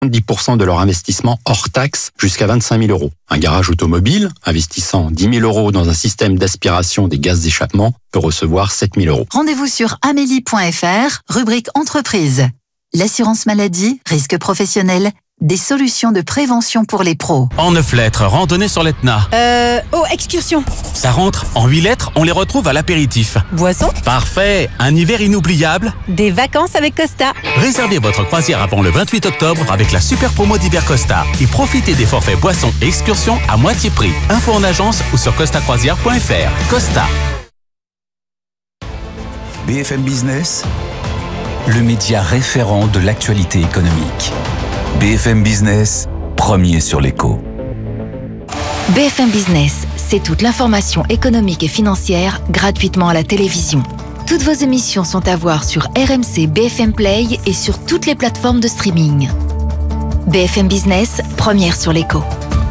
10% de leur investissement hors taxe jusqu'à 25 000 €. Un garage automobile, investissant 10 000 € dans un système d'aspiration des gaz d'échappement, peut recevoir 7 000 €. Rendez-vous sur amélie.fr, rubrique entreprise. L'assurance maladie, risque professionnel, des solutions de prévention pour les pros. En 9 lettres, randonnée sur l'Etna. Excursion. Ça rentre. En 8 lettres, on les retrouve à l'apéritif. Boisson. Parfait. Un hiver inoubliable. Des vacances avec Costa. Réservez votre croisière avant le 28 octobre avec la super promo d'hiver Costa et profitez des forfaits boissons et excursions à moitié prix. Info en agence ou sur costacroisière.fr. Costa. BFM Business, le média référent de l'actualité économique. BFM Business, premier sur l'écho. BFM Business, c'est toute l'information économique et financière gratuitement à la télévision. Toutes vos émissions sont à voir sur RMC BFM Play et sur toutes les plateformes de streaming. BFM Business, première sur l'écho.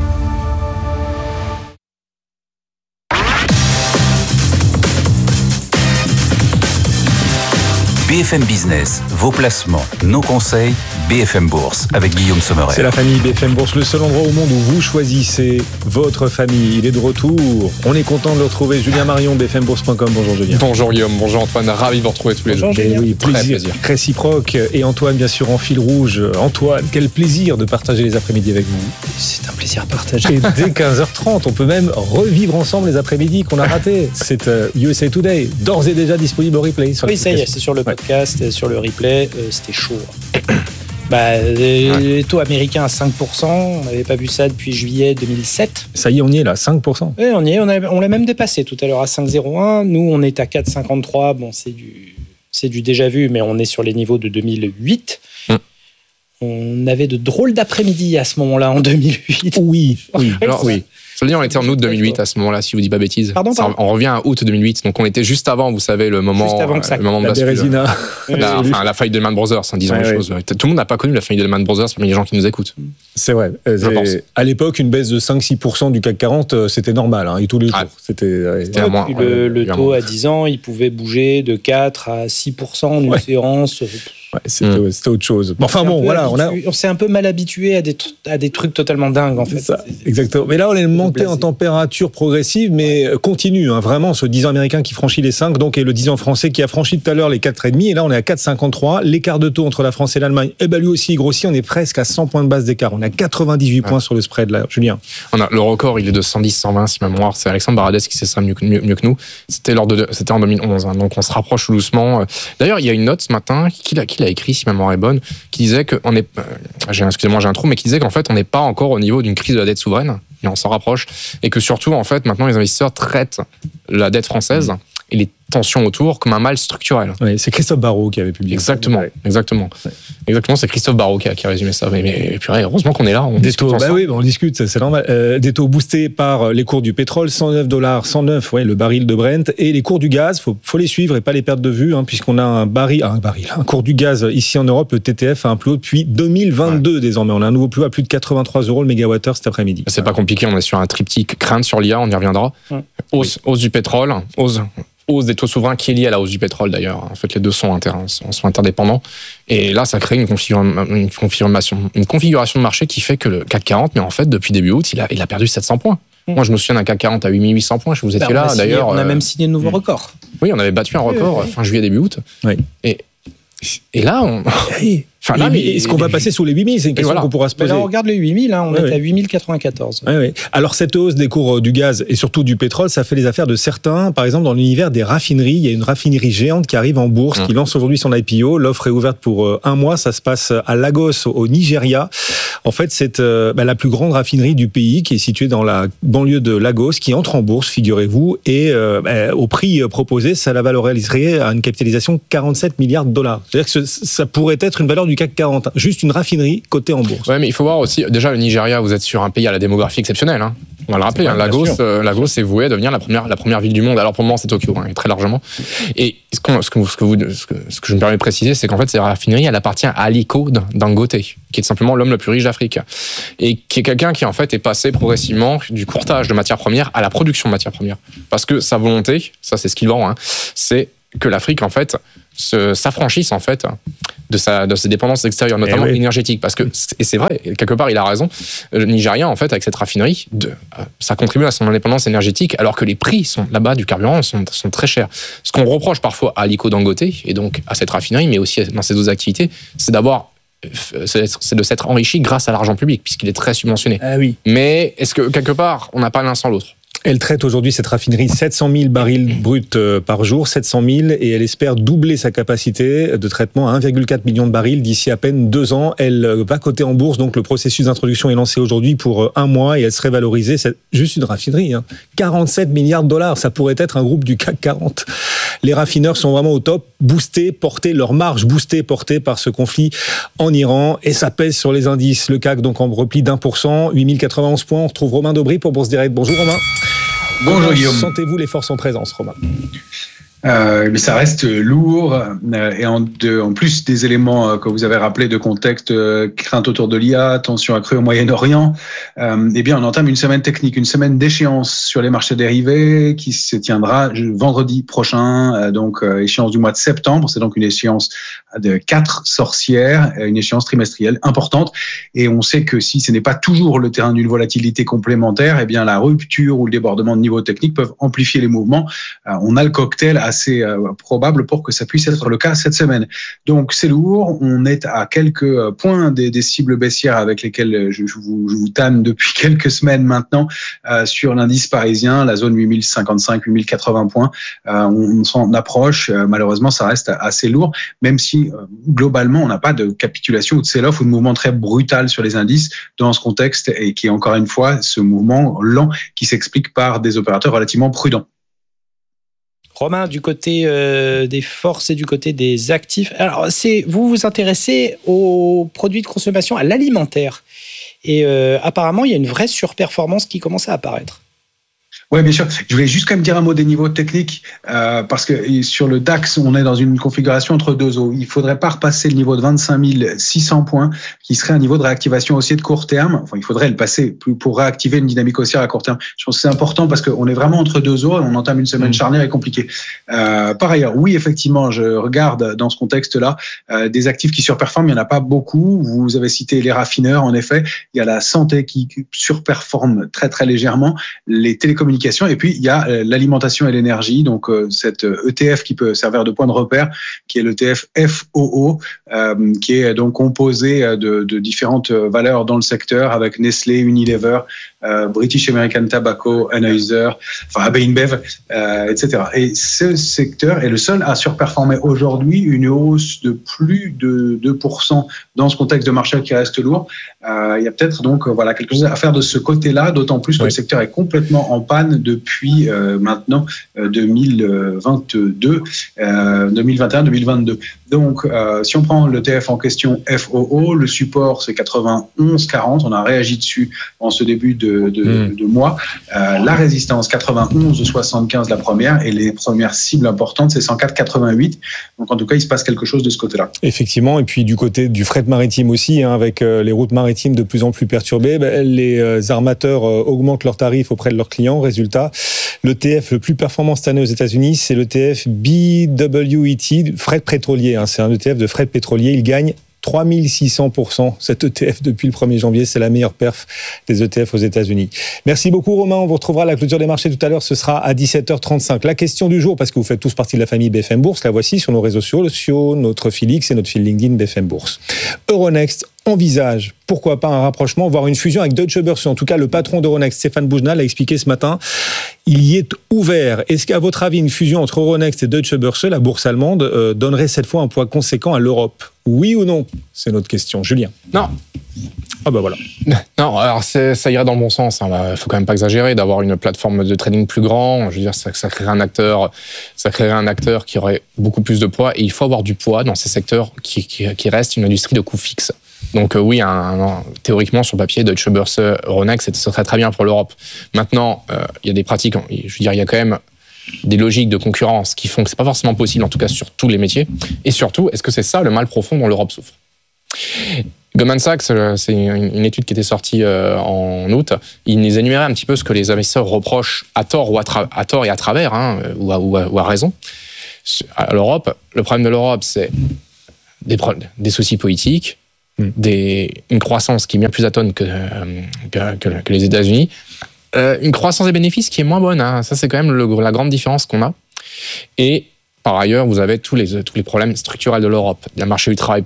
BFM Business, vos placements, nos conseils, BFM Bourse avec Guillaume Sommeret. C'est la famille BFM Bourse, le seul endroit au monde où vous choisissez votre famille. Il est de retour. On est content de le retrouver. Julien Marion, bfmbourse.com. Bonjour Julien. Bonjour Guillaume, bonjour Antoine, ravi de vous retrouver tous les deux. Oui, plaisir réciproque. Et Antoine, bien sûr, en fil rouge. Antoine, quel plaisir de partager les après-midi avec vous. C'est un plaisir partagé. Et dès 15h30, on peut même revivre ensemble les après-midi qu'on a ratés. C'est USA Today, d'ores et déjà disponible au replay. Oui, ça y est, c'est sur le podcast, sur le replay. C'était chaud. Les taux américains à 5%, on n'avait pas vu ça depuis juillet 2007. Ça y est, on y est là, 5%. Oui, on y est, on l'a même dépassé tout à l'heure à 5,01. Nous, on est à 4,53. Bon, c'est du déjà vu, mais on est sur les niveaux de 2008. On avait de drôles d'après-midi à ce moment-là, en 2008. Oui. Alors, oui. Ça veut dire on était en aut 2008 à ce moment-là, si je vous dis pas bêtises. Pardon. On revient à août 2008, donc on était juste avant, vous savez, le moment de la Bérésina. La faillite de Lehman Brothers, disons les choses. Tout le monde n'a pas connu la faillite de Lehman Brothers parmi les gens qui nous écoutent. C'est vrai. À l'époque, une baisse de 5-6% du CAC 40, c'était normal, et tous les jours. C'était le taux à 10 ans, il pouvait bouger de 4 à 6% en une séance. C'était autre chose. On s'est un peu mal habitué à des trucs totalement dingues, en fait. Exactement. Mais là, on est monté en température progressive, mais continue. Vraiment, ce 10 ans américain qui franchit les 5, donc, et le 10 ans français qui a franchi tout à l'heure les 4,5. Et là, on est à 4,53. L'écart de taux entre la France et l'Allemagne, lui aussi, il grossit. On est presque à 100 points de base d'écart. On est à 98 points sur le spread, là, Julien. Le record, il est de 110-120, si ma mémoire. C'est Alexandre Baradès qui sait ça mieux que nous. C'était en 2011. Donc, on se rapproche tout doucement. D'ailleurs, il y a une note ce matin qui l'a écrit, si ma mémoire est bonne, qui disait qu'on est, excusez-moi, j'ai un trou, mais qui disait qu'en fait, on n'est pas encore au niveau d'une crise de la dette souveraine, et on s'en rapproche, et que surtout, en fait, maintenant, les investisseurs traitent la dette française et les tensions autour comme un mal structurel. Oui, c'est Christophe Barrault qui avait publié Exactement. C'est Christophe Barrault qui a résumé ça. Mais purée, heureusement qu'on est là. On discute ensemble. On discute, c'est normal. Des taux boostés par les cours du pétrole, $109, 109, le baril de Brent, et les cours du gaz, faut les suivre et pas les perdre de vue, puisqu'on a un cours du gaz ici en Europe, le TTF a un plus haut depuis 2022 désormais. On a un nouveau plus haut à plus de 83 € le mégawattheure cet après-midi. C'est pas compliqué, on est sur un triptyque crainte sur l'IA, on y reviendra. Hausse du pétrole, hausse des taux souverains qui est liée à la hausse du pétrole d'ailleurs. En fait, les deux sont interdépendants. Et là, ça crée une configuration de marché qui fait que le CAC 40, mais en fait, depuis début août, il a perdu 700 points. Moi, je me souviens d'un CAC 40 à 8800 points. Vous étiez là, d'ailleurs. On a même signé de nouveaux records. Oui, on avait battu un record fin juillet, début août. Oui. Et là, est-ce qu'on va passer sous les 8000 ? C'est une question qu'on pourra se poser. Là, on regarde les 8000, on est à 8094. Alors, cette hausse des cours du gaz et surtout du pétrole, ça fait les affaires de certains. Par exemple, dans l'univers des raffineries, il y a une raffinerie géante qui arrive en bourse, qui lance aujourd'hui son IPO. L'offre est ouverte pour un mois. Ça se passe à Lagos, au Nigeria. En fait, c'est la plus grande raffinerie du pays qui est située dans la banlieue de Lagos, qui entre en bourse, figurez-vous. Et au prix proposé, ça la valoriserait à une capitalisation de 47 milliards de dollars. C'est-à-dire que ça pourrait être une valeur du CAC 40. Juste une raffinerie cotée en bourse. Ouais, mais il faut voir aussi, déjà le Nigeria, vous êtes sur un pays à la démographie exceptionnelle. On va le rappeler, Lagos est voué à devenir la première ville du monde. Alors pour le moment, c'est Tokyo, très largement. Et ce que je me permets de préciser, c'est qu'en fait, cette raffinerie, elle appartient à Aliko Dangote, qui est simplement l'homme le plus riche d'Afrique. Et qui est quelqu'un qui, en fait, est passé progressivement du courtage de matières premières à la production de matières premières. Parce que sa volonté, ça c'est ce qu'il vend, c'est que l'Afrique, en fait, s'affranchisse, en fait, de ses dépendances extérieures, notamment énergétiques. Parce que, et c'est vrai, quelque part, il a raison, le Nigeria, en fait, avec cette raffinerie, ça contribue à son indépendance énergétique, alors que les prix là-bas du carburant sont très chers. Ce qu'on reproche parfois à Aliko Dangote, et donc à cette raffinerie, mais aussi dans ses autres activités, c'est de s'être enrichi grâce à l'argent public, puisqu'il est très subventionné. Ah oui. Mais est-ce que, quelque part, on n'a pas l'un sans l'autre ? Elle traite aujourd'hui, cette raffinerie, 700 000 barils bruts par jour, 700 000, et elle espère doubler sa capacité de traitement à 1,4 million de barils d'ici à peine 2 ans. Elle va coter en bourse, donc le processus d'introduction est lancé aujourd'hui pour 1 mois, et elle serait valorisée, c'est juste une raffinerie, 47 milliards de dollars, ça pourrait être un groupe du CAC 40. Les raffineurs sont vraiment au top, leur marge boostée, portée par ce conflit en Iran, et ça pèse sur les indices. Le CAC, donc en repli d'1%, 8091 points. On retrouve Romain Daubry pour Bourse Direct. Bonjour Romain. Bonjour Guillaume. Sentez-vous les forces en présence, Romain? Mais ça reste lourd et en plus des éléments que vous avez rappelés de contexte, crainte autour de l'IA, tension accrue au Moyen-Orient, eh bien on entame une semaine technique, une semaine d'échéance sur les marchés dérivés qui se tiendra vendredi prochain, donc échéance du mois de septembre. C'est donc une échéance de 4 sorcières, une échéance trimestrielle importante, et on sait que si ce n'est pas toujours le terrain d'une volatilité complémentaire, eh bien la rupture ou le débordement de niveau technique peuvent amplifier les mouvements. On a le cocktail assez probable pour que ça puisse être le cas cette semaine. Donc c'est lourd, on est à quelques points des cibles baissières avec lesquelles je vous tanne depuis quelques semaines maintenant sur l'indice parisien, la zone 8055-8080 points. On s'en approche, malheureusement ça reste assez lourd, même si globalement on n'a pas de capitulation ou de sell-off ou de mouvement très brutal sur les indices dans ce contexte, et qui est encore une fois ce mouvement lent qui s'explique par des opérateurs relativement prudents. Romain, du côté des forces et du côté des actifs, alors vous vous intéressez aux produits de consommation, à l'alimentaire, et apparemment il y a une vraie surperformance qui commence à apparaître. Oui, bien sûr. Je voulais juste quand même dire un mot des niveaux techniques, parce que sur le DAX, on est dans une configuration entre deux eaux. Il faudrait pas repasser le niveau de 25 600 points, qui serait un niveau de réactivation haussier de court terme. Enfin, il faudrait le passer pour réactiver une dynamique haussière à court terme. Je pense que c'est important parce qu'on est vraiment entre deux eaux et on entame une semaine charnière et compliquée. Par ailleurs, oui, effectivement, je regarde dans ce contexte-là des actifs qui surperforment. Il y en a pas beaucoup. Vous avez cité les raffineurs, en effet. Il y a la santé qui surperforme très, très légèrement. Les télécommunications, et puis il y a l'alimentation et l'énergie, donc cet ETF qui peut servir de point de repère, qui est l'ETF FOO, qui est donc composé de différentes valeurs dans le secteur, avec Nestlé, Unilever, British American Tobacco, Anheuser, enfin AB InBev, etc. Et ce secteur est le seul à surperformer aujourd'hui, une hausse de plus de 2% dans ce contexte de marché qui reste lourd. Il y a peut-être donc quelque chose à faire de ce côté-là, d'autant plus que le secteur est complètement en panne depuis maintenant 2022, 2021-2022. Donc, si on prend l'ETF en question FOO, le support c'est 91,40. On a réagi dessus en ce début de mois. La résistance 91,75 la première, et les premières cibles importantes c'est 104,88. Donc en tout cas, il se passe quelque chose de ce côté-là. Effectivement, et puis du côté du fret maritime aussi, avec les routes maritimes de plus en plus perturbées, les armateurs augmentent leurs tarifs auprès de leurs clients. Résultat, l'ETF le plus performant cette année aux États-Unis, c'est l'ETF BWET, fret pétrolier. C'est un ETF de fret pétrolier. Il gagne 3600%, cet ETF depuis le 1er janvier. C'est la meilleure perf des ETF aux États-Unis. Merci beaucoup Romain. On vous retrouvera à la clôture des marchés tout à l'heure. Ce sera à 17h35. La question du jour, parce que vous faites tous partie de la famille BFM Bourse, la voici sur nos réseaux sociaux, notre fil X et notre fil LinkedIn BFM Bourse. Euronext envisage, pourquoi pas, un rapprochement, voire une fusion avec Deutsche Börse. En tout cas, le patron d'Euronext, Stéphane Boujnah, l'a expliqué ce matin. Il y est ouvert. Est-ce qu'à votre avis, une fusion entre Euronext et Deutsche Börse, la bourse allemande, donnerait cette fois un poids conséquent à l'Europe? Oui ou non? C'est notre question. Julien? Non. Ah bah voilà. Non, alors ça irait dans le bon sens. Il faut quand même pas exagérer d'avoir une plateforme de trading plus grand. Je veux dire, ça créerait un acteur qui aurait beaucoup plus de poids. Et il faut avoir du poids dans ces secteurs qui restent une industrie de coûts fixes. Donc oui, théoriquement, sur le papier, Deutsche Börse, Euronext, ce serait très bien pour l'Europe. Maintenant, il y a des pratiques, je veux dire, il y a quand même des logiques de concurrence qui font que c'est pas forcément possible, en tout cas sur tous les métiers. Et surtout, est-ce que c'est ça le mal profond dont l'Europe souffre? Goldman Sachs, c'est une étude qui était sortie en août. Ils énuméraient un petit peu ce que les investisseurs reprochent à tort et à travers, ou à raison. À l'Europe, le problème de l'Europe, c'est des soucis politiques, une croissance qui est bien plus atone que les États-Unis, une croissance des bénéfices qui est moins bonne. Hein. Ça, c'est quand même la grande différence qu'on a. Et par ailleurs, vous avez tous les problèmes structurels de l'Europe. Il y a un marché du travail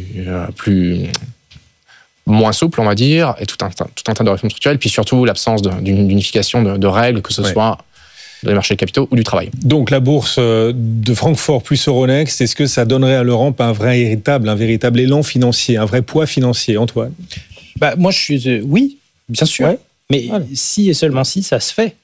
moins souple, on va dire, et tout un tas de réformes structurelles, puis surtout l'absence d'une unification de règles, que ce soit dans les marchés de capitaux ou du travail. Donc la bourse de Francfort plus Euronext, est-ce que ça donnerait à l'Europe un véritable élan financier, un vrai poids financier, Antoine? Moi, je suis oui, bien sûr. Ouais. Mais si et seulement si ça se fait.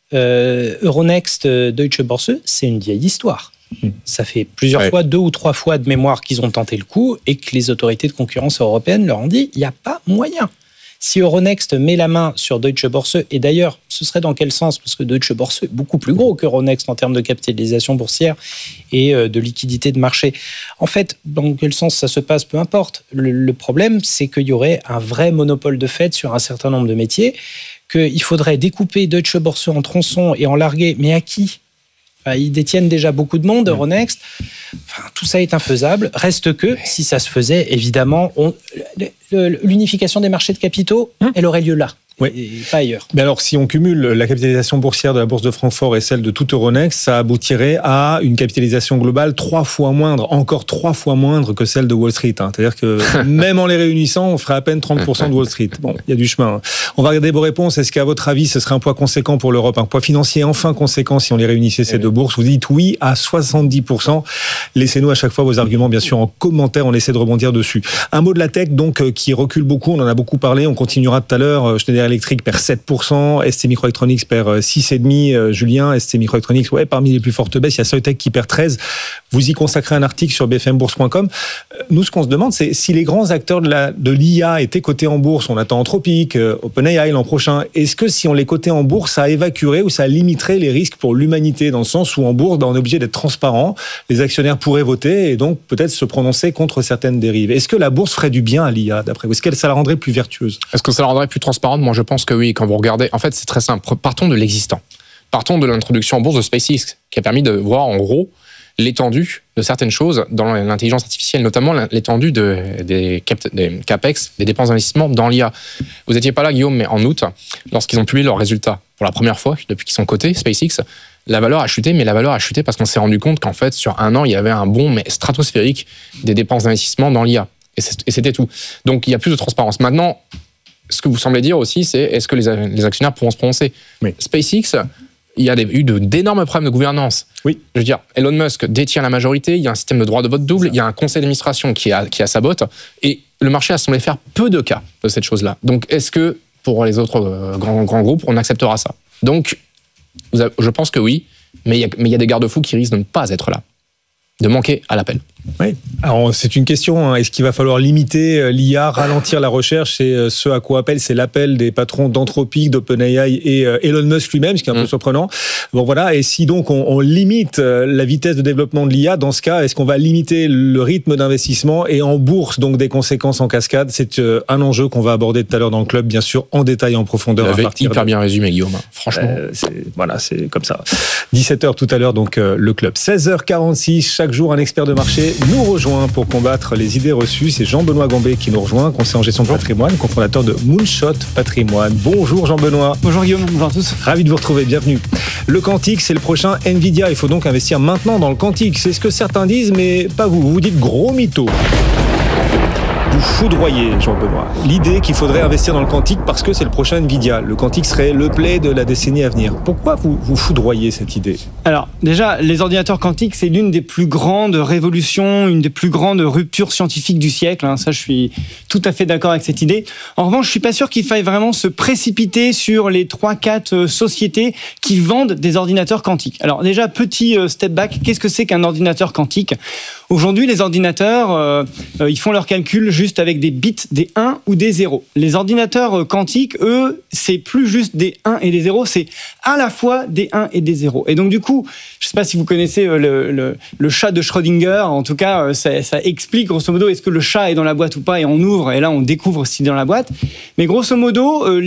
Euronext, Deutsche Börse, c'est une vieille histoire. Ça fait plusieurs fois, 2 ou 3 fois de mémoire qu'ils ont tenté le coup et que les autorités de concurrence européennes leur ont dit il n'y a pas moyen. Si Euronext met la main sur Deutsche Börse, et d'ailleurs, ce serait dans quel sens? Parce que Deutsche Börse est beaucoup plus gros qu'Euronext en termes de capitalisation boursière et de liquidité de marché. En fait, dans quel sens ça se passe, peu importe. Le problème, c'est qu'il y aurait un vrai monopole de fait sur un certain nombre de métiers, qu'il faudrait découper Deutsche Börse en tronçons et en larguer. Mais à qui? Ils détiennent déjà beaucoup de monde, Euronext. Tout ça est infaisable. Reste que, si ça se faisait, évidemment, l'unification des marchés de capitaux, elle aurait lieu là. Et pas ailleurs. Mais alors, si on cumule la capitalisation boursière de la bourse de Francfort et celle de toute Euronext, ça aboutirait à une capitalisation globale 3 fois moindre, encore 3 fois moindre que celle de Wall Street. C'est-à-dire que même en les réunissant, on ferait à peine 30% de Wall Street. Bon, il y a du chemin. On va regarder vos réponses. Est-ce qu'à votre avis, ce serait un poids conséquent pour l'Europe, un poids financier enfin conséquent si on les réunissait ces deux bourses? Vous dites oui à 70%. Laissez-nous à chaque fois vos arguments, bien sûr, en commentaire. On essaie de rebondir dessus. Un mot de la tech, donc, qui recule beaucoup. On en a beaucoup parlé. On continuera tout à l'heure. Schneider Electric perd 7%, ST Microelectronics perd 6,5%, Julien, ST Microelectronics, parmi les plus fortes baisses, il y a Soitec qui perd 13%. Vous y consacrez un article sur bfmbourse.com. Nous, ce qu'on se demande, c'est si les grands acteurs de l'IA étaient cotés en bourse, on attend Anthropic, OpenAI l'an prochain, est-ce que si on les cotait en bourse, ça évacuerait ou ça limiterait les risques pour l'humanité, dans le sens où en bourse, on est obligé d'être transparent, les actionnaires pourraient voter et donc peut-être se prononcer contre certaines dérives. Est-ce que la bourse ferait du bien à l'IA, d'après vous? Est-ce que ça la rendrait plus vertueuse? Est-ce que ça la rendrait plus transparente? Moi, je pense que oui. Quand vous regardez, en fait, c'est très simple. Partons de l'existant. Partons de l'introduction en bourse de SpaceX, qui a permis de voir, en gros, l'étendue de certaines choses dans l'intelligence artificielle, notamment l'étendue des CAPEX, des dépenses d'investissement dans l'IA. Vous n'étiez pas là, Guillaume, mais en août, lorsqu'ils ont publié leurs résultats, pour la première fois, depuis qu'ils sont cotés, SpaceX, la valeur a chuté, mais la valeur a chuté parce qu'on s'est rendu compte qu'en fait, sur un an, il y avait un bond mais stratosphérique des dépenses d'investissement dans l'IA. Et c'était tout. Donc, il y a plus de transparence. Maintenant, ce que vous semblez dire aussi, c'est est-ce que les actionnaires pourront se prononcer? SpaceX, il y a eu d'énormes problèmes de gouvernance. Oui. Je veux dire, Elon Musk détient la majorité, il y a un système de droit de vote double, il y a un conseil d'administration qui a sa botte, et le marché a semblé faire peu de cas de cette chose-là. Donc, est-ce que, pour les autres grands groupes, on acceptera ça? Donc, je pense que oui, mais il y a des garde-fous qui risquent de ne pas être là, de manquer à l'appel. Oui. Alors, c'est une question. Est-ce qu'il va falloir limiter l'IA, ralentir la recherche? C'est ce à quoi c'est l'appel des patrons d'Anthropic, d'OpenAI et Elon Musk lui-même, ce qui est un peu surprenant. Bon, voilà. Et si donc on limite la vitesse de développement de l'IA, dans ce cas, est-ce qu'on va limiter le rythme d'investissement et en bourse, donc des conséquences en cascade? C'est un enjeu qu'on va aborder tout à l'heure dans le club, bien sûr, en détail, en profondeur. Vous l'avez hyper bien résumé, Guillaume. Franchement. C'est comme ça. 17h tout à l'heure, donc le club. 16h46, chaque jour, un expert de marché nous rejoint pour combattre les idées reçues. C'est Jean-Benoît Gambé qui nous rejoint, conseiller en gestion de patrimoine, cofondateur de Moonshot Patrimoine. Bonjour Jean-Benoît. Bonjour Guillaume, bonjour à tous. Ravi de vous retrouver, bienvenue. Le quantique, c'est le prochain Nvidia. Il faut donc investir maintenant dans le quantique. C'est ce que certains disent, mais pas vous. Vous dites gros mytho. Vous foudroyez, Jean-Benoît, l'idée qu'il faudrait investir dans le quantique parce que c'est le prochain Nvidia. Le quantique serait le play de la décennie à venir. Pourquoi vous foudroyez cette idée? Alors, déjà, les ordinateurs quantiques, c'est l'une des plus grandes révolutions, une des plus grandes ruptures scientifiques du siècle. Ça, je suis tout à fait d'accord avec cette idée. En revanche, je suis pas sûr qu'il faille vraiment se précipiter sur les 3-4 sociétés qui vendent des ordinateurs quantiques. Alors, déjà, petit step back, qu'est-ce que c'est qu'un ordinateur quantique? Aujourd'hui, les ordinateurs, ils font leurs calculs juste avec des bits, des 1 ou des 0. Les ordinateurs quantiques, eux, c'est plus juste des 1 et des 0, c'est à la fois des 1 et des 0. Et donc, du coup, je ne sais pas si vous connaissez le chat de Schrödinger, en tout cas, ça explique, grosso modo, est-ce que le chat est dans la boîte ou pas, et on ouvre, et là, on découvre s'il est dans la boîte. Mais grosso modo,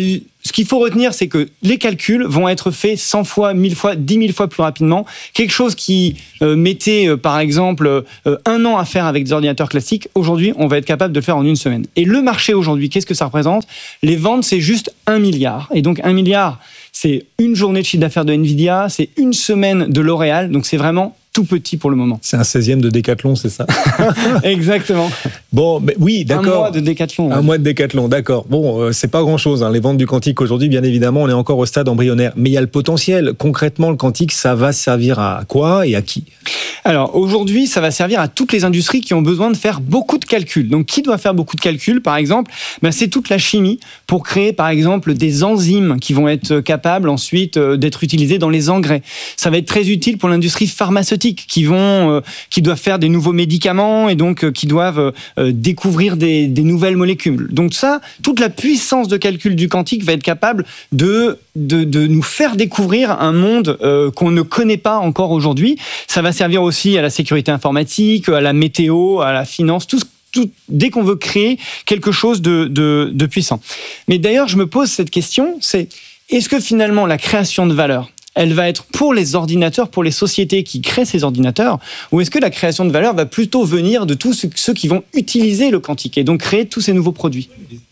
ce qu'il faut retenir, c'est que les calculs vont être faits 100 fois, 1000 fois, 10 000 fois plus rapidement. Quelque chose qui mettait, par exemple, 1 an à faire avec des ordinateurs classiques, aujourd'hui, on va être capable de le faire en 1 semaine. Et le marché aujourd'hui, qu'est-ce que ça représente ? Les ventes, c'est juste 1 milliard. Et donc 1 milliard, c'est une journée de chiffre d'affaires de Nvidia, c'est 1 semaine de L'Oréal, donc c'est vraiment tout petit pour le moment. C'est un 16e de Decathlon, c'est ça ? Exactement. Bon, mais oui, d'accord. 1 mois de Decathlon. Un mois de Decathlon, d'accord. Bon, c'est pas grand-chose, hein. Les ventes du quantique aujourd'hui, bien évidemment, on est encore au stade embryonnaire. Mais il y a le potentiel. Concrètement, le quantique, ça va servir à quoi et à qui ? Alors, aujourd'hui, ça va servir à toutes les industries qui ont besoin de faire beaucoup de calculs. Donc, qui doit faire beaucoup de calculs, par exemple ? C'est toute la chimie pour créer, par exemple, des enzymes qui vont être capables ensuite d'être utilisées dans les engrais. Ça va être très utile pour l'industrie pharmaceutique qui doivent faire des nouveaux médicaments et donc qui doivent découvrir des nouvelles molécules. Donc ça, toute la puissance de calcul du quantique va être capable de nous faire découvrir un monde qu'on ne connaît pas encore aujourd'hui. Ça va servir aussi à la sécurité informatique, à la météo, à la finance, tout dès qu'on veut créer quelque chose de puissant. Mais d'ailleurs, je me pose cette question, c'est est-ce que finalement la création de valeur, elle va être pour les ordinateurs, pour les sociétés qui créent ces ordinateurs, ou est-ce que la création de valeur va plutôt venir de tous ceux qui vont utiliser le quantique et donc créer tous ces nouveaux produits ?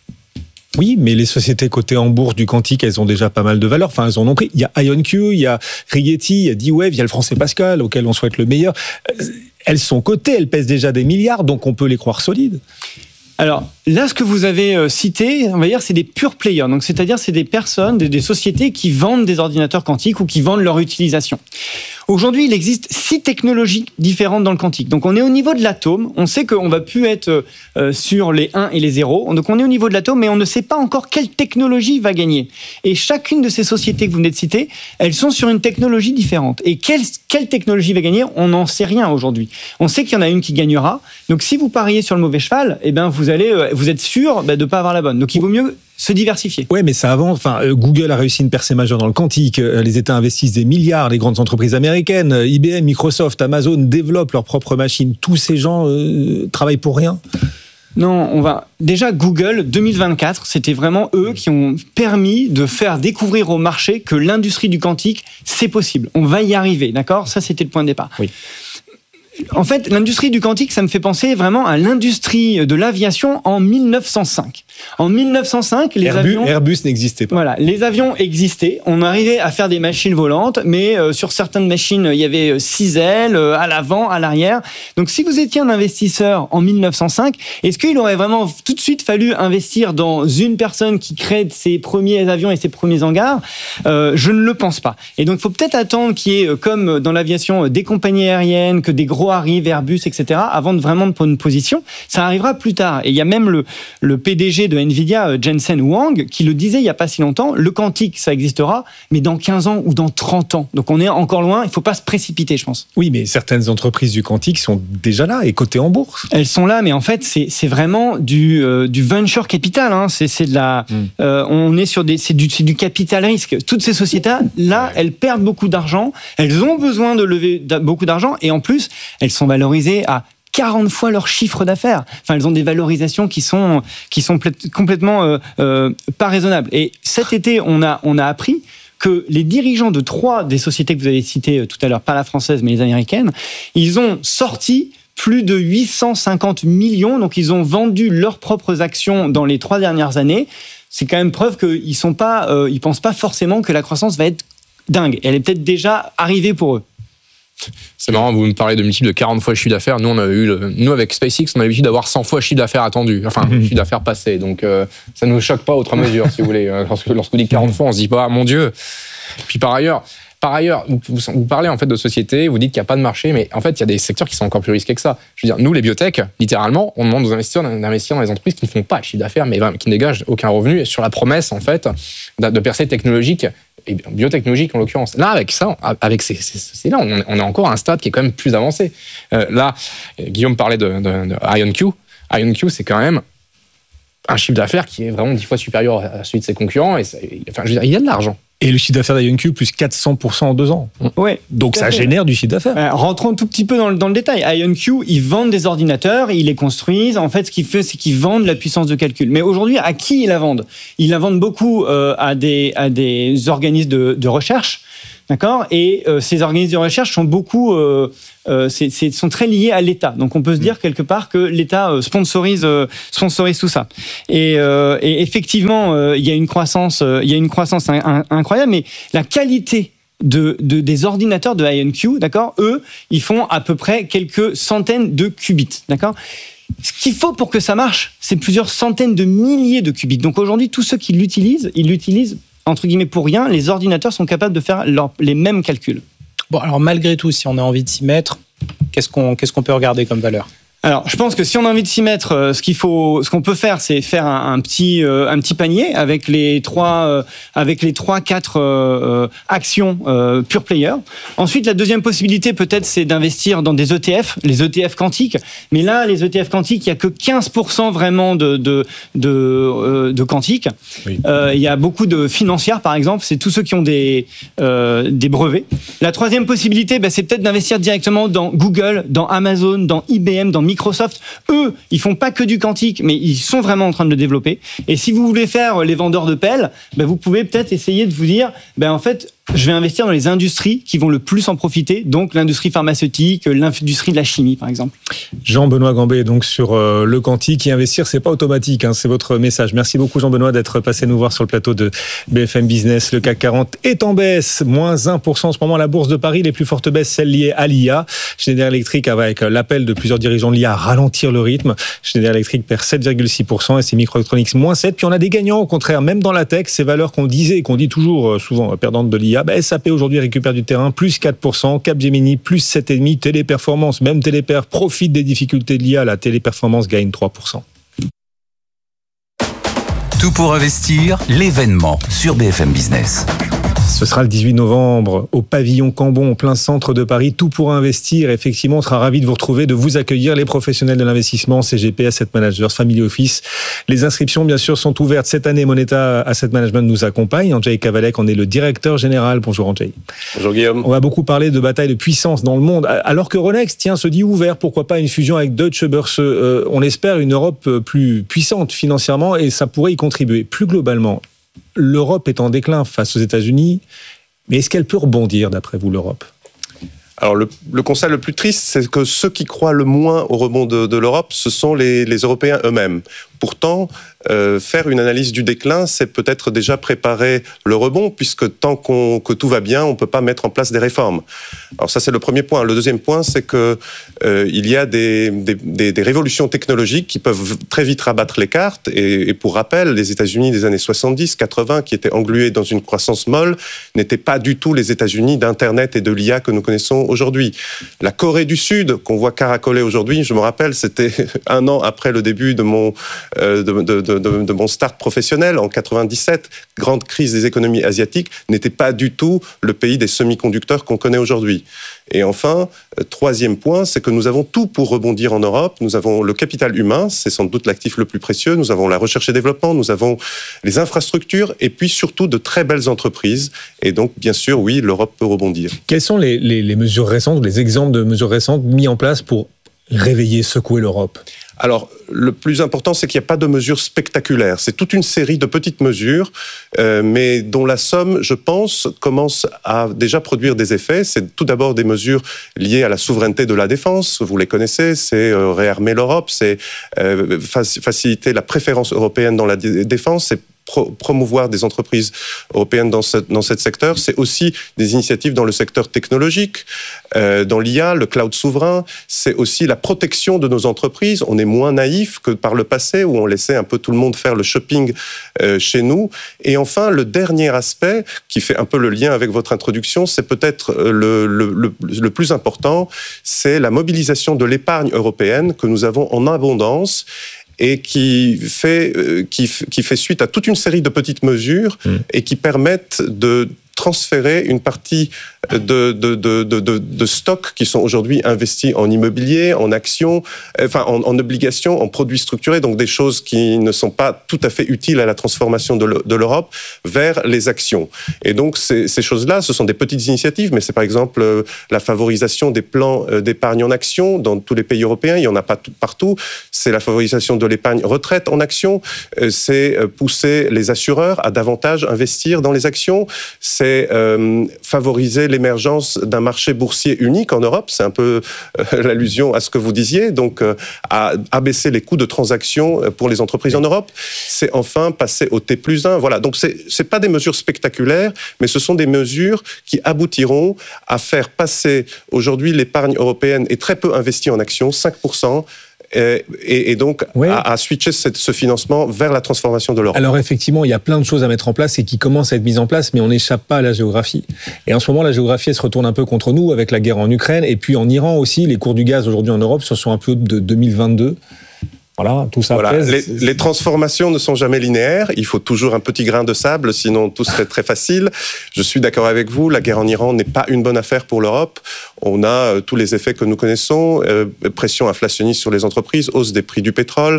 Oui, mais les sociétés cotées en bourse du quantique, elles ont déjà pas mal de valeur. Enfin, elles en ont pris. Il y a IonQ, il y a Rigetti, il y a D-Wave, il y a le français Pascal, auquel on souhaite le meilleur. Elles sont cotées, elles pèsent déjà des milliards, donc on peut les croire solides. Alors là, ce que vous avez cité, on va dire, c'est des pure players. Donc, c'est-à-dire, c'est des personnes, des sociétés qui vendent des ordinateurs quantiques ou qui vendent leur utilisation. Aujourd'hui, il existe 6 technologies différentes dans le quantique. Donc, on est au niveau de l'atome. On sait qu'on va plus être sur les 1 et les 0. Donc, on est au niveau de l'atome, mais on ne sait pas encore quelle technologie va gagner. Et chacune de ces sociétés que vous venez de citer, êtes sont sur une technologie différente. Et quelle technologie va gagner ? On n'en sait rien aujourd'hui. On sait qu'il y en a une qui gagnera. Donc, si vous pariez sur le mauvais cheval, eh ben, vous êtes sûr de ne pas avoir la bonne. Donc, il vaut mieux se diversifier. Ouais, mais ça avance. Enfin, Google a réussi une percée majeure dans le quantique. Les États investissent des milliards. Les grandes entreprises américaines, IBM, Microsoft, Amazon développent leurs propres machines. Tous ces gens travaillent pour rien. Non, déjà Google 2024, c'était vraiment eux qui ont permis de faire découvrir au marché que l'industrie du quantique, c'est possible. On va y arriver, d'accord ? Ça, c'était le point de départ. Oui. En fait, l'industrie du quantique, ça me fait penser vraiment à l'industrie de l'aviation en 1905. En 1905, Airbus n'existait pas. Voilà, les avions existaient. On arrivait à faire des machines volantes, mais sur certaines machines, il y avait 6 ailes à l'avant, à l'arrière. Donc, si vous étiez un investisseur en 1905, est-ce qu'il aurait vraiment tout de suite fallu investir dans une personne qui crée ses premiers avions et ses premiers hangars ? Je ne le pense pas. Et donc, il faut peut-être attendre qu'il y ait, comme dans l'aviation, des compagnies aériennes, que des gros arrivent, Airbus, etc., avant de vraiment prendre une position. Ça arrivera plus tard. Et il y a même le PDG de Nvidia, Jensen Huang, qui le disait il n'y a pas si longtemps, le quantique, ça existera, mais dans 15 ans ou dans 30 ans. Donc on est encore loin, il ne faut pas se précipiter, je pense. Oui, mais certaines entreprises du quantique sont déjà là et cotées en bourse. Elles sont là, mais en fait, c'est vraiment du venture capital. Hein. C'est de la, on est sur c'est du capital risque. Toutes ces sociétés-là, elles perdent beaucoup d'argent, elles ont besoin de lever beaucoup d'argent, et en plus, elles sont valorisées à 40 fois leur chiffre d'affaires. Enfin, elles ont des valorisations qui sont complètement pas raisonnables. Et cet été, on a appris que les dirigeants de 3 des sociétés que vous avez citées tout à l'heure, pas la française, mais les américaines, ils ont sorti plus de 850 millions. Donc, ils ont vendu leurs propres actions dans les 3 dernières années. C'est quand même preuve qu'ils pensent pas forcément que la croissance va être dingue. Elle est peut-être déjà arrivée pour eux. C'est marrant, vous me parlez de multiples de 40 fois le chiffre d'affaires. Nous, nous avec SpaceX, on a l'habitude d'avoir 100 fois le chiffre d'affaires attendu. Enfin, le chiffre d'affaires passé. Donc, ça ne nous choque pas outre mesure, si vous voulez. Lorsqu'on dit 40 fois, on se dit pas, mon Dieu. Puis par ailleurs, vous parlez en fait de sociétés, vous dites qu'il n'y a pas de marché, mais en fait, il y a des secteurs qui sont encore plus risqués que ça. Je veux dire, nous, les biotech, littéralement, on demande aux investisseurs d'investir dans les entreprises qui ne font pas de chiffre d'affaires, mais qui ne dégagent aucun revenu, et sur la promesse, en fait, de percées technologiques, et biotechnologiques en l'occurrence. Là, avec ça, là, on est encore à un stade qui est quand même plus avancé. Là, Guillaume parlait de IonQ. IonQ, c'est quand même un chiffre d'affaires qui est vraiment 10 fois supérieur à celui de ses concurrents. Et je veux dire, il y a de l'argent. Et le chiffre d'affaires d'IonQ plus 400% en 2 ans. Ouais, donc ça génère du chiffre d'affaires. Rentrons un tout petit peu dans le détail. IonQ, ils vendent des ordinateurs, ils les construisent. En fait, ce qu'ils font, c'est qu'ils vendent la puissance de calcul. Mais aujourd'hui, à qui ils la vendent ? Ils la vendent beaucoup à des organismes de recherche. D'accord ? Et ces organismes de recherche sont beaucoup, sont très liés à l'État. Donc on peut se dire quelque part que l'État sponsorise tout ça. Et effectivement, il y a une croissance incroyable, mais la qualité des ordinateurs de IonQ, d'accord ? Eux, ils font à peu près quelques centaines de qubits, d'accord ? Ce qu'il faut pour que ça marche, c'est plusieurs centaines de milliers de qubits. Donc aujourd'hui, tous ceux qui l'utilisent, ils l'utilisent entre guillemets pour rien. Les ordinateurs sont capables de faire les mêmes calculs. Bon, alors malgré tout, si on a envie de s'y mettre, qu'est-ce qu'on peut regarder comme valeur ? Alors, je pense que si on a envie de s'y mettre, ce qu'on peut faire, c'est faire un petit panier avec les 3-4 actions pure player. Ensuite, la deuxième possibilité, peut-être, c'est d'investir dans des ETF, les ETF quantiques. Mais là, les ETF quantiques, il y a que 15% vraiment de quantiques. Oui. Il y a beaucoup de financières, par exemple. C'est tous ceux qui ont des brevets. La troisième possibilité, c'est peut-être d'investir directement dans Google, dans Amazon, dans IBM, dans Microsoft. Eux, ils font pas que du quantique, mais ils sont vraiment en train de le développer. Et si vous voulez faire les vendeurs de pelles, vous pouvez peut-être essayer de vous dire, en fait, je vais investir dans les industries qui vont le plus en profiter, donc l'industrie pharmaceutique, l'industrie de la chimie, par exemple. Jean-Benoît Gambet, donc sur le quantique, et investir, c'est pas automatique, c'est votre message. Merci beaucoup Jean-Benoît d'être passé nous voir sur le plateau de BFM Business. Le CAC 40 est en baisse, moins 1% en ce moment. La bourse de Paris, les plus fortes baisses, celles liées à l'IA. Schneider Electric, avec l'appel de plusieurs dirigeants de l'IA à ralentir le rythme. Schneider Electric perd 7,6% et ses Microelectronics moins 7%. Puis on a des gagnants, au contraire, même dans la tech, ces valeurs qu'on dit toujours souvent perdantes de l'IA. SAP aujourd'hui récupère du terrain, plus 4%, Capgemini plus 7,5%, Téléperformance, même Téléper profite des difficultés de l'IA, la Téléperformance gagne 3%. Tout pour investir, l'événement sur BFM Business. Ce sera le 18 novembre au pavillon Cambon, en plein centre de Paris. Tout pour investir. Effectivement, on sera ravis de vous retrouver, de vous accueillir, les professionnels de l'investissement, CGP, Asset Managers, Family Office. Les inscriptions, bien sûr, sont ouvertes cette année. Moneta Asset Management nous accompagne. Andrzej Kawalek en est le directeur général. Bonjour Andrzej. Bonjour Guillaume. On va beaucoup parler de bataille de puissance dans le monde. Alors que Euronext, se dit ouvert. Pourquoi pas une fusion avec Deutsche Börse. On espère une Europe plus puissante financièrement et ça pourrait y contribuer. Plus globalement, l'Europe est en déclin face aux États-Unis, mais est-ce qu'elle peut rebondir, d'après vous, l'Europe ? Alors, le constat le plus triste, c'est que ceux qui croient le moins au rebond de l'Europe, ce sont les Européens eux-mêmes. Pourtant, faire une analyse du déclin, c'est peut-être déjà préparer le rebond, puisque tant que tout va bien, on ne peut pas mettre en place des réformes. Alors ça, c'est le premier point. Le deuxième point, c'est que il y a des révolutions technologiques qui peuvent très vite rabattre les cartes. Et pour rappel, les États-Unis des années 70, 80, qui étaient englués dans une croissance molle, n'étaient pas du tout les États-Unis d'Internet et de l'IA que nous connaissons aujourd'hui. La Corée du Sud, qu'on voit caracoler aujourd'hui, je me rappelle, c'était 1 an après le début de mon start professionnel en 97, grande crise des économies asiatiques, n'était pas du tout le pays des semi-conducteurs qu'on connaît aujourd'hui. Et enfin, troisième point, c'est que nous avons tout pour rebondir en Europe. Nous avons le capital humain, c'est sans doute l'actif le plus précieux. Nous avons la recherche et développement, nous avons les infrastructures et puis surtout de très belles entreprises. Et donc, bien sûr, oui, l'Europe peut rebondir. Quelles sont les mesures récentes, les exemples de mesures récentes mis en place pour réveiller, secouer l'Europe ? Alors, le plus important, c'est qu'il n'y a pas de mesures spectaculaires. C'est toute une série de petites mesures, mais dont la somme, je pense, commence à déjà produire des effets. C'est tout d'abord des mesures liées à la souveraineté de la défense. Vous les connaissez, c'est réarmer l'Europe, c'est faciliter la préférence européenne dans la défense, c'est promouvoir des entreprises européennes dans ce secteur. C'est aussi des initiatives dans le secteur technologique, dans l'IA, le cloud souverain. C'est aussi la protection de nos entreprises. On est moins naïf que par le passé où on laissait un peu tout le monde faire le shopping chez nous. Et enfin, le dernier aspect qui fait un peu le lien avec votre introduction, c'est peut-être le plus important, c'est la mobilisation de l'épargne européenne que nous avons en abondance et qui fait suite à toute une série de petites mesures et qui permettent de transférer une partie de stocks qui sont aujourd'hui investis en immobilier, en actions, en obligations, en produits structurés, donc des choses qui ne sont pas tout à fait utiles à la transformation de l'Europe, vers les actions. Et donc ces choses-là, ce sont des petites initiatives, mais c'est par exemple la favorisation des plans d'épargne en actions dans tous les pays européens, il n'y en a pas partout, c'est la favorisation de l'épargne retraite en actions, c'est pousser les assureurs à davantage investir dans les actions, c'est favoriser l'émergence d'un marché boursier unique en Europe, c'est un peu l'allusion à ce que vous disiez, donc à abaisser les coûts de transaction pour les entreprises en Europe, c'est enfin passer au T+1, voilà, donc c'est pas des mesures spectaculaires, mais ce sont des mesures qui aboutiront à faire passer, aujourd'hui l'épargne européenne est très peu investie en actions, 5%, et donc à switcher ce financement vers la transformation de l'Europe. Alors effectivement, il y a plein de choses à mettre en place et qui commencent à être mises en place, mais on n'échappe pas à la géographie. Et en ce moment, la géographie, elle se retourne un peu contre nous avec la guerre en Ukraine, et puis en Iran aussi, les cours du gaz aujourd'hui en Europe sont un peu de 2022. Voilà, tout ça pèse. Les transformations ne sont jamais linéaires. Il faut toujours un petit grain de sable, sinon tout serait très facile. Je suis d'accord avec vous, la guerre en Iran n'est pas une bonne affaire pour l'Europe. On a tous les effets que nous connaissons, pression inflationniste sur les entreprises, hausse des prix du pétrole.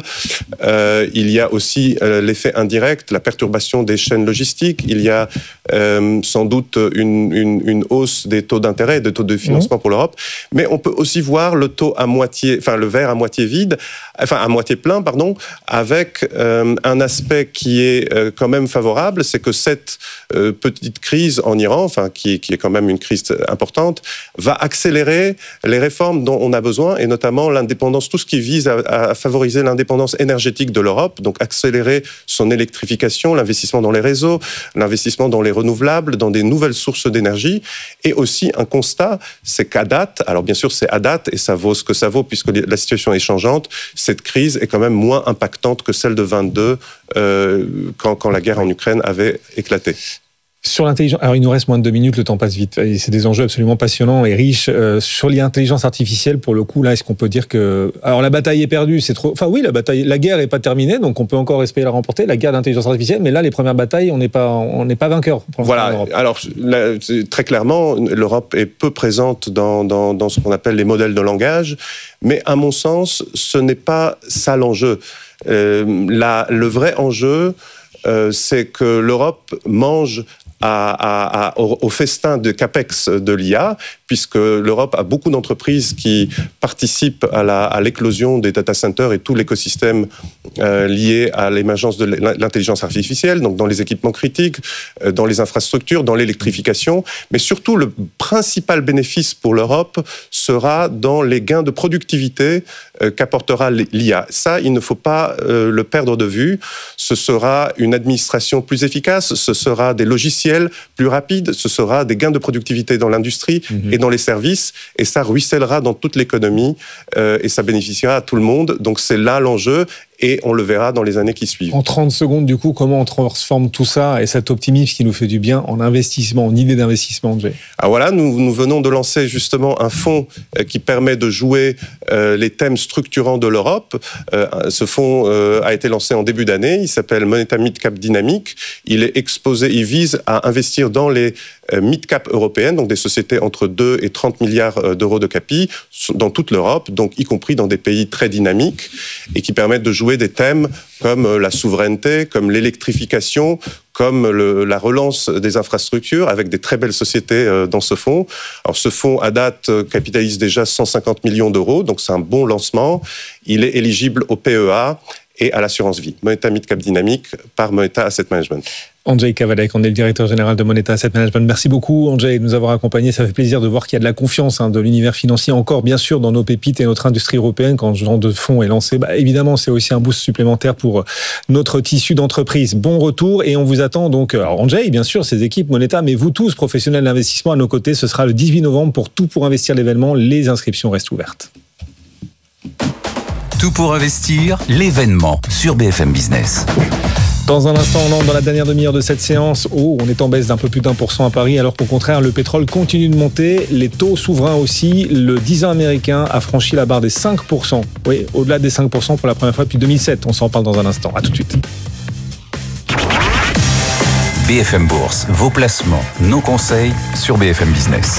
Il y a aussi l'effet indirect, la perturbation des chaînes logistiques. Il y a sans doute une hausse des taux d'intérêt et des taux de financement pour l'Europe. Mais on peut aussi voir le verre à moitié vide, à moitié plein, pardon, avec un aspect qui est quand même favorable, c'est que cette petite crise en Iran, qui est quand même une crise importante, va accélérer les réformes dont on a besoin, et notamment l'indépendance, tout ce qui vise à favoriser l'indépendance énergétique de l'Europe, donc accélérer son électrification, l'investissement dans les réseaux, l'investissement dans les renouvelables, dans des nouvelles sources d'énergie, et aussi un constat, c'est qu'à date, alors bien sûr c'est à date, et ça vaut ce que ça vaut, puisque la situation est changeante, cette crise est quand même moins impactante que celle de 22 quand la guerre en Ukraine avait éclaté. Sur l'intelligence, alors il nous reste moins de 2 minutes, le temps passe vite. Et c'est des enjeux absolument passionnants et riches. Sur l'intelligence artificielle, pour le coup, là, est-ce qu'on peut dire que... Alors la bataille est perdue, c'est trop... Enfin oui, la guerre n'est pas terminée, donc on peut encore espérer la remporter, la guerre d'intelligence artificielle, mais là, les premières batailles, on n'est pas vainqueur. Voilà, alors là, très clairement, l'Europe est peu présente dans ce qu'on appelle les modèles de langage, mais à mon sens, ce n'est pas ça l'enjeu. Le vrai enjeu, c'est que l'Europe mange au festin de CAPEX de l'IA, puisque l'Europe a beaucoup d'entreprises qui participent à l'éclosion des data centers et tout l'écosystème lié à l'émergence de l'intelligence artificielle, donc dans les équipements critiques, dans les infrastructures, dans l'électrification, mais surtout le principal bénéfice pour l'Europe sera dans les gains de productivité qu'apportera l'IA. Ça, il ne faut pas le perdre de vue. Ce sera une administration plus efficace, ce sera des logiciels plus rapides, ce sera des gains de productivité dans l'industrie et dans les services, et ça ruissellera dans toute l'économie et ça bénéficiera à tout le monde. Donc c'est là l'enjeu, et on le verra dans les années qui suivent. En 30 secondes, du coup, comment on transforme tout ça et cet optimisme qui nous fait du bien en investissement, en idée d'investissement, André? Ah voilà, nous venons de lancer justement un fonds qui permet de jouer les thèmes structurants de l'Europe. Ce fonds a été lancé en début d'année, il s'appelle Moneta Mid-Cap Dynamique. Il vise à investir dans les mid-cap européennes, donc des sociétés entre 2 et 30 milliards d'euros de capi, dans toute l'Europe, donc y compris dans des pays très dynamiques, et qui permettent de jouer des thèmes comme la souveraineté, comme l'électrification, comme la relance des infrastructures, avec des très belles sociétés dans ce fonds. Alors ce fonds, à date, capitalise déjà 150 millions d'euros, donc c'est un bon lancement. Il est éligible au PEA et à l'assurance vie. Moneta Mid-Cap Dynamique par Moneta Asset Management. Andrzej Kawalek, on est le directeur général de Moneta Asset Management. Merci beaucoup, Andrzej, de nous avoir accompagnés. Ça fait plaisir de voir qu'il y a de la confiance de l'univers financier encore, bien sûr, dans nos pépites et notre industrie européenne. Quand ce genre de fonds est lancé, évidemment, c'est aussi un boost supplémentaire pour notre tissu d'entreprise. Bon retour, et on vous attend donc, Andrzej, bien sûr, ses équipes, Moneta, mais vous tous, professionnels d'investissement à nos côtés. Ce sera le 18 novembre pour Tout pour investir l'événement. Les inscriptions restent ouvertes. Tout pour investir, l'événement sur BFM Business. Dans un instant, on entre dans la dernière demi-heure de cette séance. On est en baisse d'un peu plus d'1% à Paris, alors qu'au contraire, le pétrole continue de monter. Les taux souverains aussi. Le 10 ans américain a franchi la barre des 5%. Oui, au-delà des 5% pour la première fois depuis 2007. On s'en parle dans un instant. À tout de suite. BFM Bourse, vos placements, nos conseils sur BFM Business.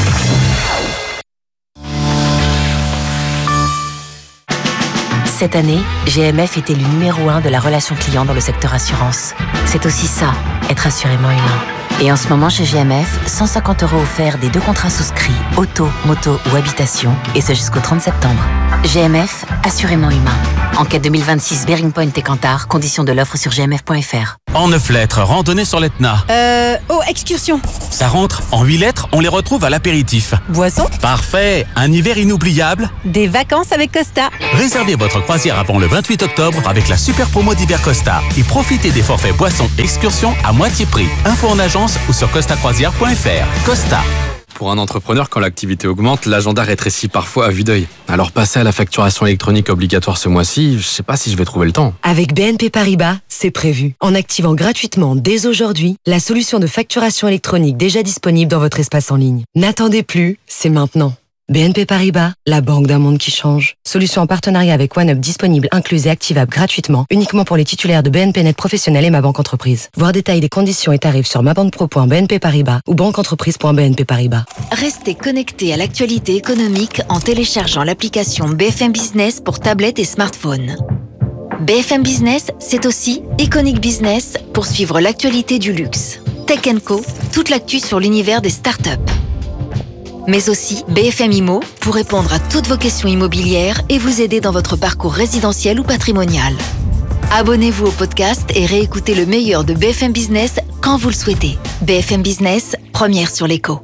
Cette année, GMF était le numéro 1 de la relation client dans le secteur assurance. C'est aussi ça, être assurément humain. Et en ce moment chez GMF, 150 € offerts des 2 contrats souscrits, auto, moto ou habitation, et ce jusqu'au 30 septembre. GMF, assurément humain. Enquête 2026 Bearing Point et Kantar, conditions de l'offre sur gmf.fr. En 9 lettres, randonnée sur l'Etna. Excursion. Ça rentre. En 8 lettres, on les retrouve à l'apéritif. Boisson. Parfait. Un hiver inoubliable. Des vacances avec Costa. Réservez votre croisière avant le 28 octobre avec la super promo d'hiver Costa et profitez des forfaits boissons excursions à moitié prix. Info en agence ou sur costacroisière.fr. Costa. Pour un entrepreneur, quand l'activité augmente, l'agenda rétrécit parfois à vue d'œil. Alors passer à la facturation électronique obligatoire ce mois-ci, je sais pas si je vais trouver le temps. Avec BNP Paribas, c'est prévu. En activant gratuitement dès aujourd'hui la solution de facturation électronique déjà disponible dans votre espace en ligne. N'attendez plus, c'est maintenant. BNP Paribas, la banque d'un monde qui change. Solution en partenariat avec OneUp disponible, incluse et activable gratuitement, uniquement pour les titulaires de BNP Net Professionnel et Ma Banque Entreprise. Voir détails des conditions et tarifs sur mabanquepro.bnp Paribas ou banqueentreprise.bnp Paribas. Restez connectés à l'actualité économique en téléchargeant l'application BFM Business pour tablette et smartphone. BFM Business, c'est aussi Iconic Business pour suivre l'actualité du luxe. Tech & Co, toute l'actu sur l'univers des startups. Mais aussi BFM Immo pour répondre à toutes vos questions immobilières et vous aider dans votre parcours résidentiel ou patrimonial. Abonnez-vous au podcast et réécoutez le meilleur de BFM Business quand vous le souhaitez. BFM Business, première sur l'écho.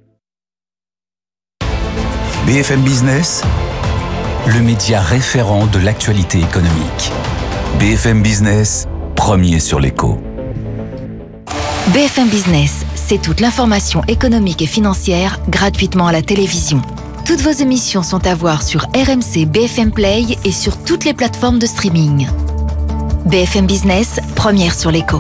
BFM Business, le média référent de l'actualité économique. BFM Business, premier sur l'écho. BFM Business, c'est toute l'information économique et financière gratuitement à la télévision. Toutes vos émissions sont à voir sur RMC BFM Play et sur toutes les plateformes de streaming. BFM Business, première sur l'écho.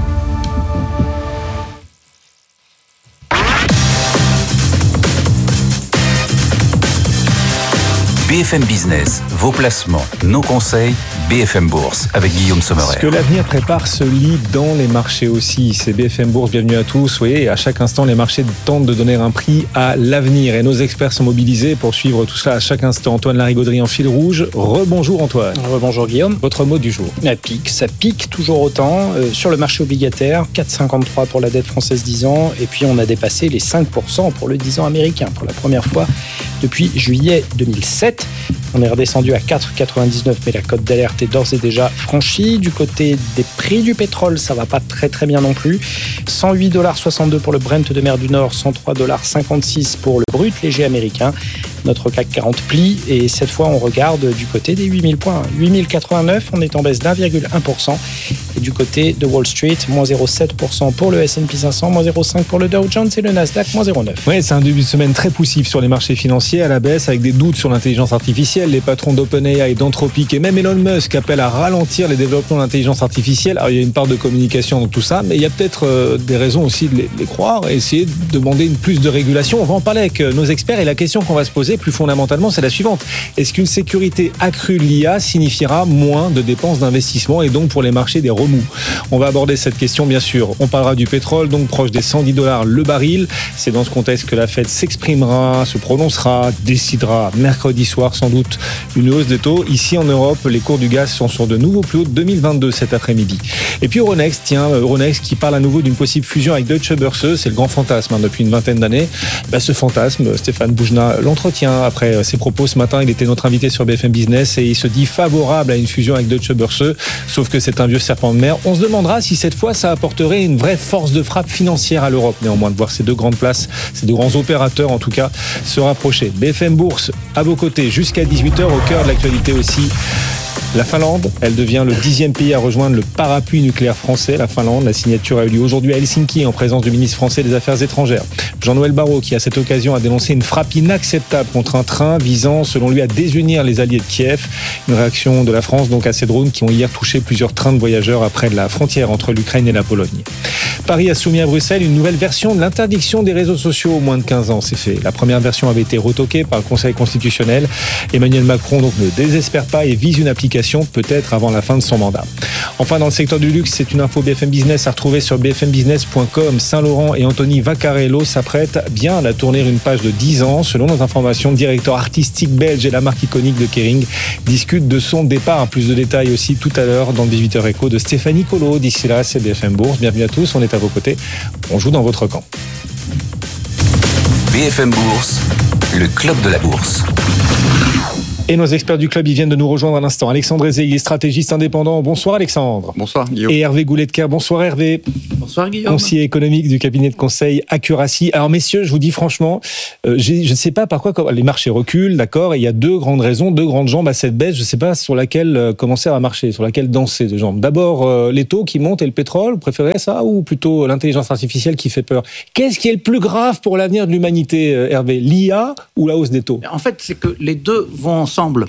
BFM Business, vos placements, nos conseils, BFM Bourse, avec Guillaume Sommerer. Ce que l'avenir prépare se lit dans les marchés aussi. C'est BFM Bourse, bienvenue à tous. Oui, à chaque instant, les marchés tentent de donner un prix à l'avenir. Et nos experts sont mobilisés pour suivre tout cela à chaque instant. Antoine Larigauderie en fil rouge. Rebonjour Antoine. Rebonjour Guillaume. Votre mot du jour. Ça pique toujours autant. Sur le marché obligataire, 4,53 pour la dette française 10 ans. Et puis on a dépassé les 5% pour le 10 ans américain pour la première fois depuis juillet 2007. On est redescendu à 4,99, mais la cote d'alerte est d'ores et déjà franchie. Du côté des prix du pétrole, ça va pas très très bien non plus. 108,62 $ pour le Brent de mer du Nord, 103,56 $ pour le brut léger américain. Notre CAC 40 plie et cette fois on regarde du côté des 8000 points. 8089, on est en baisse d'1,1%. Et du côté de Wall Street, moins 0,7% pour le S&P 500, moins 0,5% pour le Dow Jones et le Nasdaq, moins 0,9%. Oui, c'est un début de semaine très poussif sur les marchés financiers à la baisse avec des doutes sur l'intelligence artificielle. Les patrons d'OpenAI, d'Anthropic et même Elon Musk appellent à ralentir les développements de l'intelligence artificielle. Alors il y a une part de communication dans tout ça, mais il y a peut-être des raisons aussi de les croire et essayer de demander une plus de régulation. On va en parler avec nos experts et la question qu'on va se poser plus fondamentalement, c'est la suivante. Est-ce qu'une sécurité accrue de l'IA signifiera moins de dépenses d'investissement et donc pour les marchés des remous? On va aborder cette question bien sûr. On parlera du pétrole, donc proche des $110 le baril. C'est dans ce contexte que la Fed s'exprimera, se prononcera, décidera mercredi soir sans doute une hausse des taux. Ici en Europe, les cours du gaz sont sur de nouveaux plus hauts de 2022 cet après-midi. Et puis Euronext, Euronext qui parle à nouveau d'une possible fusion avec Deutsche Börse, c'est le grand fantasme depuis une vingtaine d'années. Ce fantasme, Stéphane Boujna l'entretient après ses propos ce matin. Il était notre invité sur BFM Business et il se dit favorable à une fusion avec Deutsche Börse, sauf que c'est un vieux serpent de mer. On se demandera si cette fois ça apporterait une vraie force de frappe financière à l'Europe, néanmoins, de voir ces deux grandes places, ces deux grands opérateurs en tout cas, se rapprocher. BFM Bourse à vos côtés jusqu'à 18h, au cœur de l'actualité aussi. La Finlande, elle devient le 10e pays à rejoindre le parapluie nucléaire français. La Finlande, la signature a eu lieu aujourd'hui à Helsinki en présence du ministre français des Affaires étrangères. Jean-Noël Barrot, qui à cette occasion a dénoncé une frappe inacceptable contre un train visant, selon lui, à désunir les alliés de Kiev. Une réaction de la France donc à ces drones qui ont hier touché plusieurs trains de voyageurs après la frontière entre l'Ukraine et la Pologne. Paris a soumis à Bruxelles une nouvelle version de l'interdiction des réseaux sociaux aux moins de 15 ans. C'est fait. La première version avait été retoquée par le Conseil constitutionnel. Emmanuel Macron donc ne désespère pas et vise une application peut-être avant la fin de son mandat. Enfin, dans le secteur du luxe, c'est une info BFM Business à retrouver sur bfmbusiness.com. Saint-Laurent et Anthony Vaccarello s'apprêtent bien à tourner une page de 10 ans. Selon nos informations, le directeur artistique belge et la marque iconique de Kering discutent de son départ. Plus de détails aussi tout à l'heure dans le 18h Éco de Stéphanie Colo. D'ici là, c'est BFM Bourse. Bienvenue à tous, on est à vos côtés. On joue dans votre camp. BFM Bourse, le club de la bourse. Et nos experts du club, ils viennent de nous rejoindre à l'instant. Alexandre Aizé, il est stratégiste indépendant. Bonsoir Alexandre. Bonsoir Guillaume. Et Hervé Goulet-de-Quer. Bonsoir Hervé. Bonsoir Guillaume. Conseiller économique du cabinet de conseil Accuracy. Alors messieurs, je vous dis franchement, je ne sais pas par quoi les marchés reculent, d'accord. Et il y a deux grandes raisons, deux grandes jambes à cette baisse. Je ne sais pas sur laquelle commencer à marcher, sur laquelle danser de jambes. D'abord, les taux qui montent et le pétrole. Vous préférez ça ou plutôt l'intelligence artificielle qui fait peur? Qu'est-ce qui est le plus grave pour l'avenir de l'humanité, Hervé? L'IA ou la hausse des taux? En fait, c'est que les deux vont ensemble.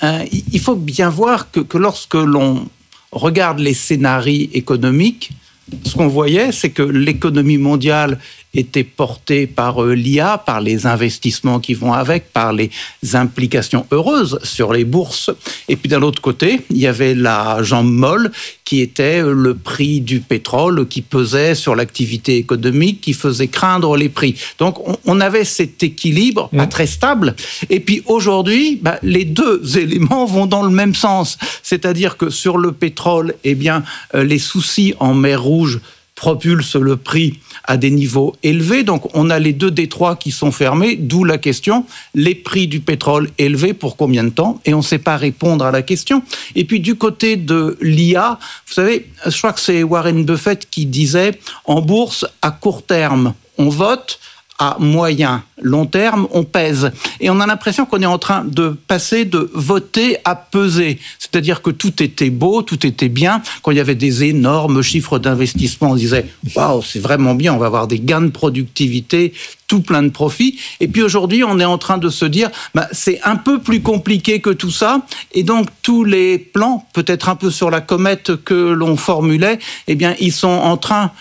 Il faut bien voir que lorsque l'on regarde les scénarios économiques, ce qu'on voyait, c'est que l'économie mondiale était portée par l'IA, par les investissements qui vont avec, par les implications heureuses sur les bourses. Et puis d'un autre côté, il y avait la jambe molle qui était le prix du pétrole qui pesait sur l'activité économique, qui faisait craindre les prix. Donc on avait cet équilibre pas très stable. Et puis aujourd'hui, les deux éléments vont dans le même sens. C'est-à-dire que sur le pétrole, eh bien, les soucis en mer Rouge propulse le prix à des niveaux élevés. Donc, on a les deux détroits qui sont fermés, d'où la question, les prix du pétrole élevés pour combien de temps? Et on ne sait pas répondre à la question. Et puis, du côté de l'IA, vous savez, je crois que c'est Warren Buffett qui disait, en bourse, à court terme, on vote, à moyen, long terme, on pèse. Et on a l'impression qu'on est en train de passer de voter à peser. C'est-à-dire que tout était beau, tout était bien. Quand il y avait des énormes chiffres d'investissement, on disait « Waouh, c'est vraiment bien, on va avoir des gains de productivité, tout plein de profits. » Et puis aujourd'hui, on est en train de se dire c'est un peu plus compliqué que tout ça. Et donc, tous les plans, peut-être un peu sur la comète que l'on formulait, eh bien, ils sont en train...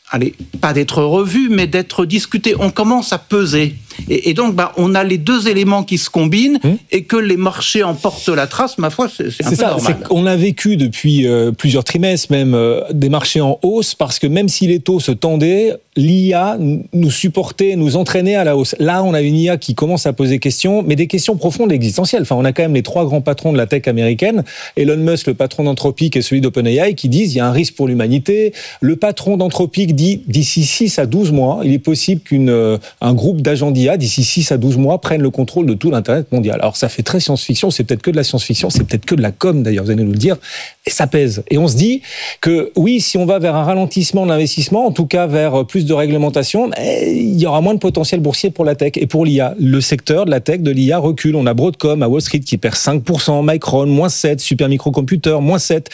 pas d'être revu, mais d'être discuté. On commence à peser. Et donc, on a les deux éléments qui se combinent et que les marchés en portent la trace, ma foi, c'est un peu normal. On a vécu depuis plusieurs trimestres même des marchés en hausse parce que même si les taux se tendaient, l'IA nous supportait, nous entraînait à la hausse. Là, on a une IA qui commence à poser questions, mais des questions profondes et existentielles. Enfin, on a quand même les trois grands patrons de la tech américaine, Elon Musk, le patron d'Anthropic et celui d'OpenAI, qui disent il y a un risque pour l'humanité. Le patron d'Anthropic dit d'ici 6 à 12 mois, il est possible qu'un groupe d'agents d'IA, d'ici 6 à 12 mois, prenne le contrôle de tout l'Internet mondial. Alors ça fait très science-fiction, c'est peut-être que de la science-fiction, c'est peut-être que de la com d'ailleurs, vous allez nous le dire, et ça pèse. Et on se dit que oui, si on va vers un ralentissement de l'investissement, en tout cas vers plus de réglementation, il y aura moins de potentiel boursier pour la tech et pour l'IA. Le secteur de la tech, de l'IA recule. On a Broadcom à Wall Street qui perd 5%, Micron, moins 7%, Super Microcomputer, moins 7%,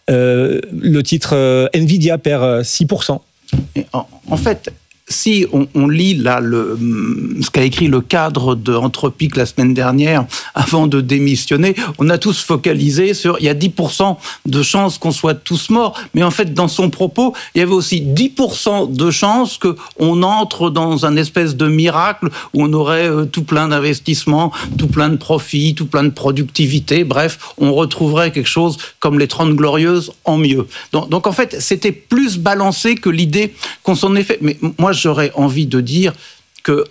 le titre Nvidia perd 6%. Et en fait, si on lit là ce qu'a écrit le cadre de Anthropic la semaine dernière, avant de démissionner, on a tous focalisé sur il y a 10% de chances qu'on soit tous morts. Mais en fait, dans son propos, il y avait aussi 10% de chances qu'on entre dans un espèce de miracle où on aurait tout plein d'investissements, tout plein de profits, tout plein de productivité. Bref, on retrouverait quelque chose comme les 30 Glorieuses en mieux. Donc en fait, c'était plus balancé que l'idée qu'on s'en est fait. Mais moi, j'aurais envie de dire que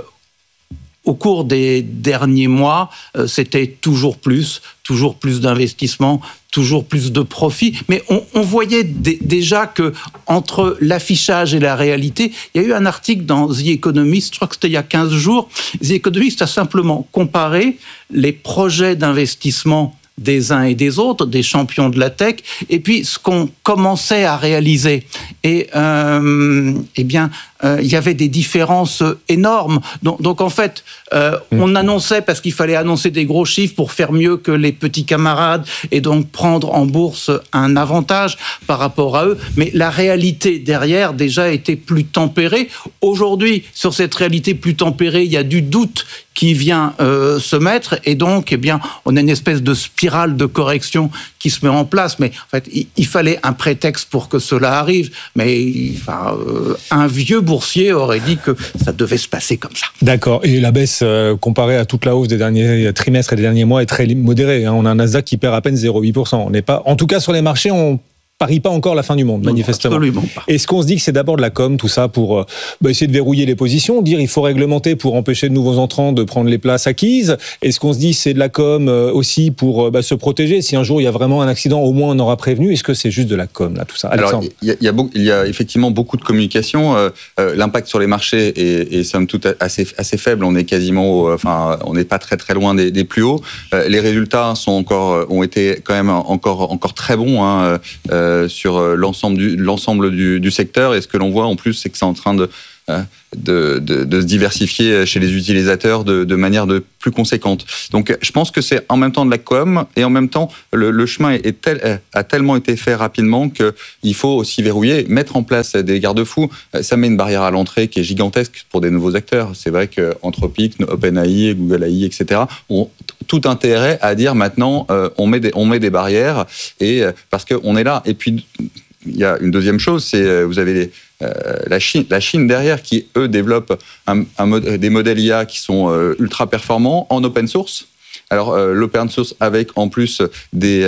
au cours des derniers mois, c'était toujours plus d'investissements, toujours plus de profits. Mais on voyait déjà que entre l'affichage et la réalité, il y a eu un article dans The Economist, je crois que c'était il y a 15 jours. The Economist a simplement comparé les projets d'investissement des uns et des autres, des champions de la tech, et puis ce qu'on commençait à réaliser. Et eh bien, il y avait des différences énormes. Donc en fait, on annonçait, parce qu'il fallait annoncer des gros chiffres pour faire mieux que les petits camarades, et donc prendre en bourse un avantage par rapport à eux. Mais la réalité derrière, déjà, était plus tempérée. Aujourd'hui, sur cette réalité plus tempérée, il y a du doute qui vient se mettre, et donc, eh bien, on a une espèce de spirale de correction qui se met en place. Mais en fait, il fallait un prétexte pour que cela arrive. Mais un vieux boursier aurait dit que ça devait se passer comme ça. D'accord. Et la baisse, comparée à toute la hausse des derniers trimestres et des derniers mois, est très modérée. On a un Nasdaq qui perd à peine 0,8%. On n'est pas, en tout cas sur les marchés, parie pas encore la fin du monde, manifestement. Absolument pas. Est-ce qu'on se dit que c'est d'abord de la com, tout ça, pour essayer de verrouiller les positions, dire il faut réglementer pour empêcher de nouveaux entrants de prendre les places acquises? Est-ce qu'on se dit c'est de la com aussi pour se protéger? Si un jour il y a vraiment un accident, au moins on aura prévenu. Est-ce que c'est juste de la com, là, tout ça? Alors, il y a effectivement beaucoup de communication. L'impact sur les marchés est somme toute assez faible. On est quasiment, on n'est pas très très loin des plus hauts. Les résultats ont été quand même encore très bons sur l'ensemble du secteur. Et ce que l'on voit en plus, c'est que c'est en train de se diversifier chez les utilisateurs de manière de plus conséquente. Donc, je pense que c'est en même temps de la com et en même temps, le chemin a tellement été fait rapidement qu'il faut aussi verrouiller, mettre en place des garde-fous. Ça met une barrière à l'entrée qui est gigantesque pour des nouveaux acteurs. C'est vrai que Anthropic, OpenAI, Google AI, etc. ont tout intérêt à dire maintenant, on met des barrières et parce qu'on est là. Et puis, il y a une deuxième chose, c'est vous avez la Chine derrière qui, eux, développent des modèles IA qui sont ultra performants en open source. Alors, l'open source avec, en plus, des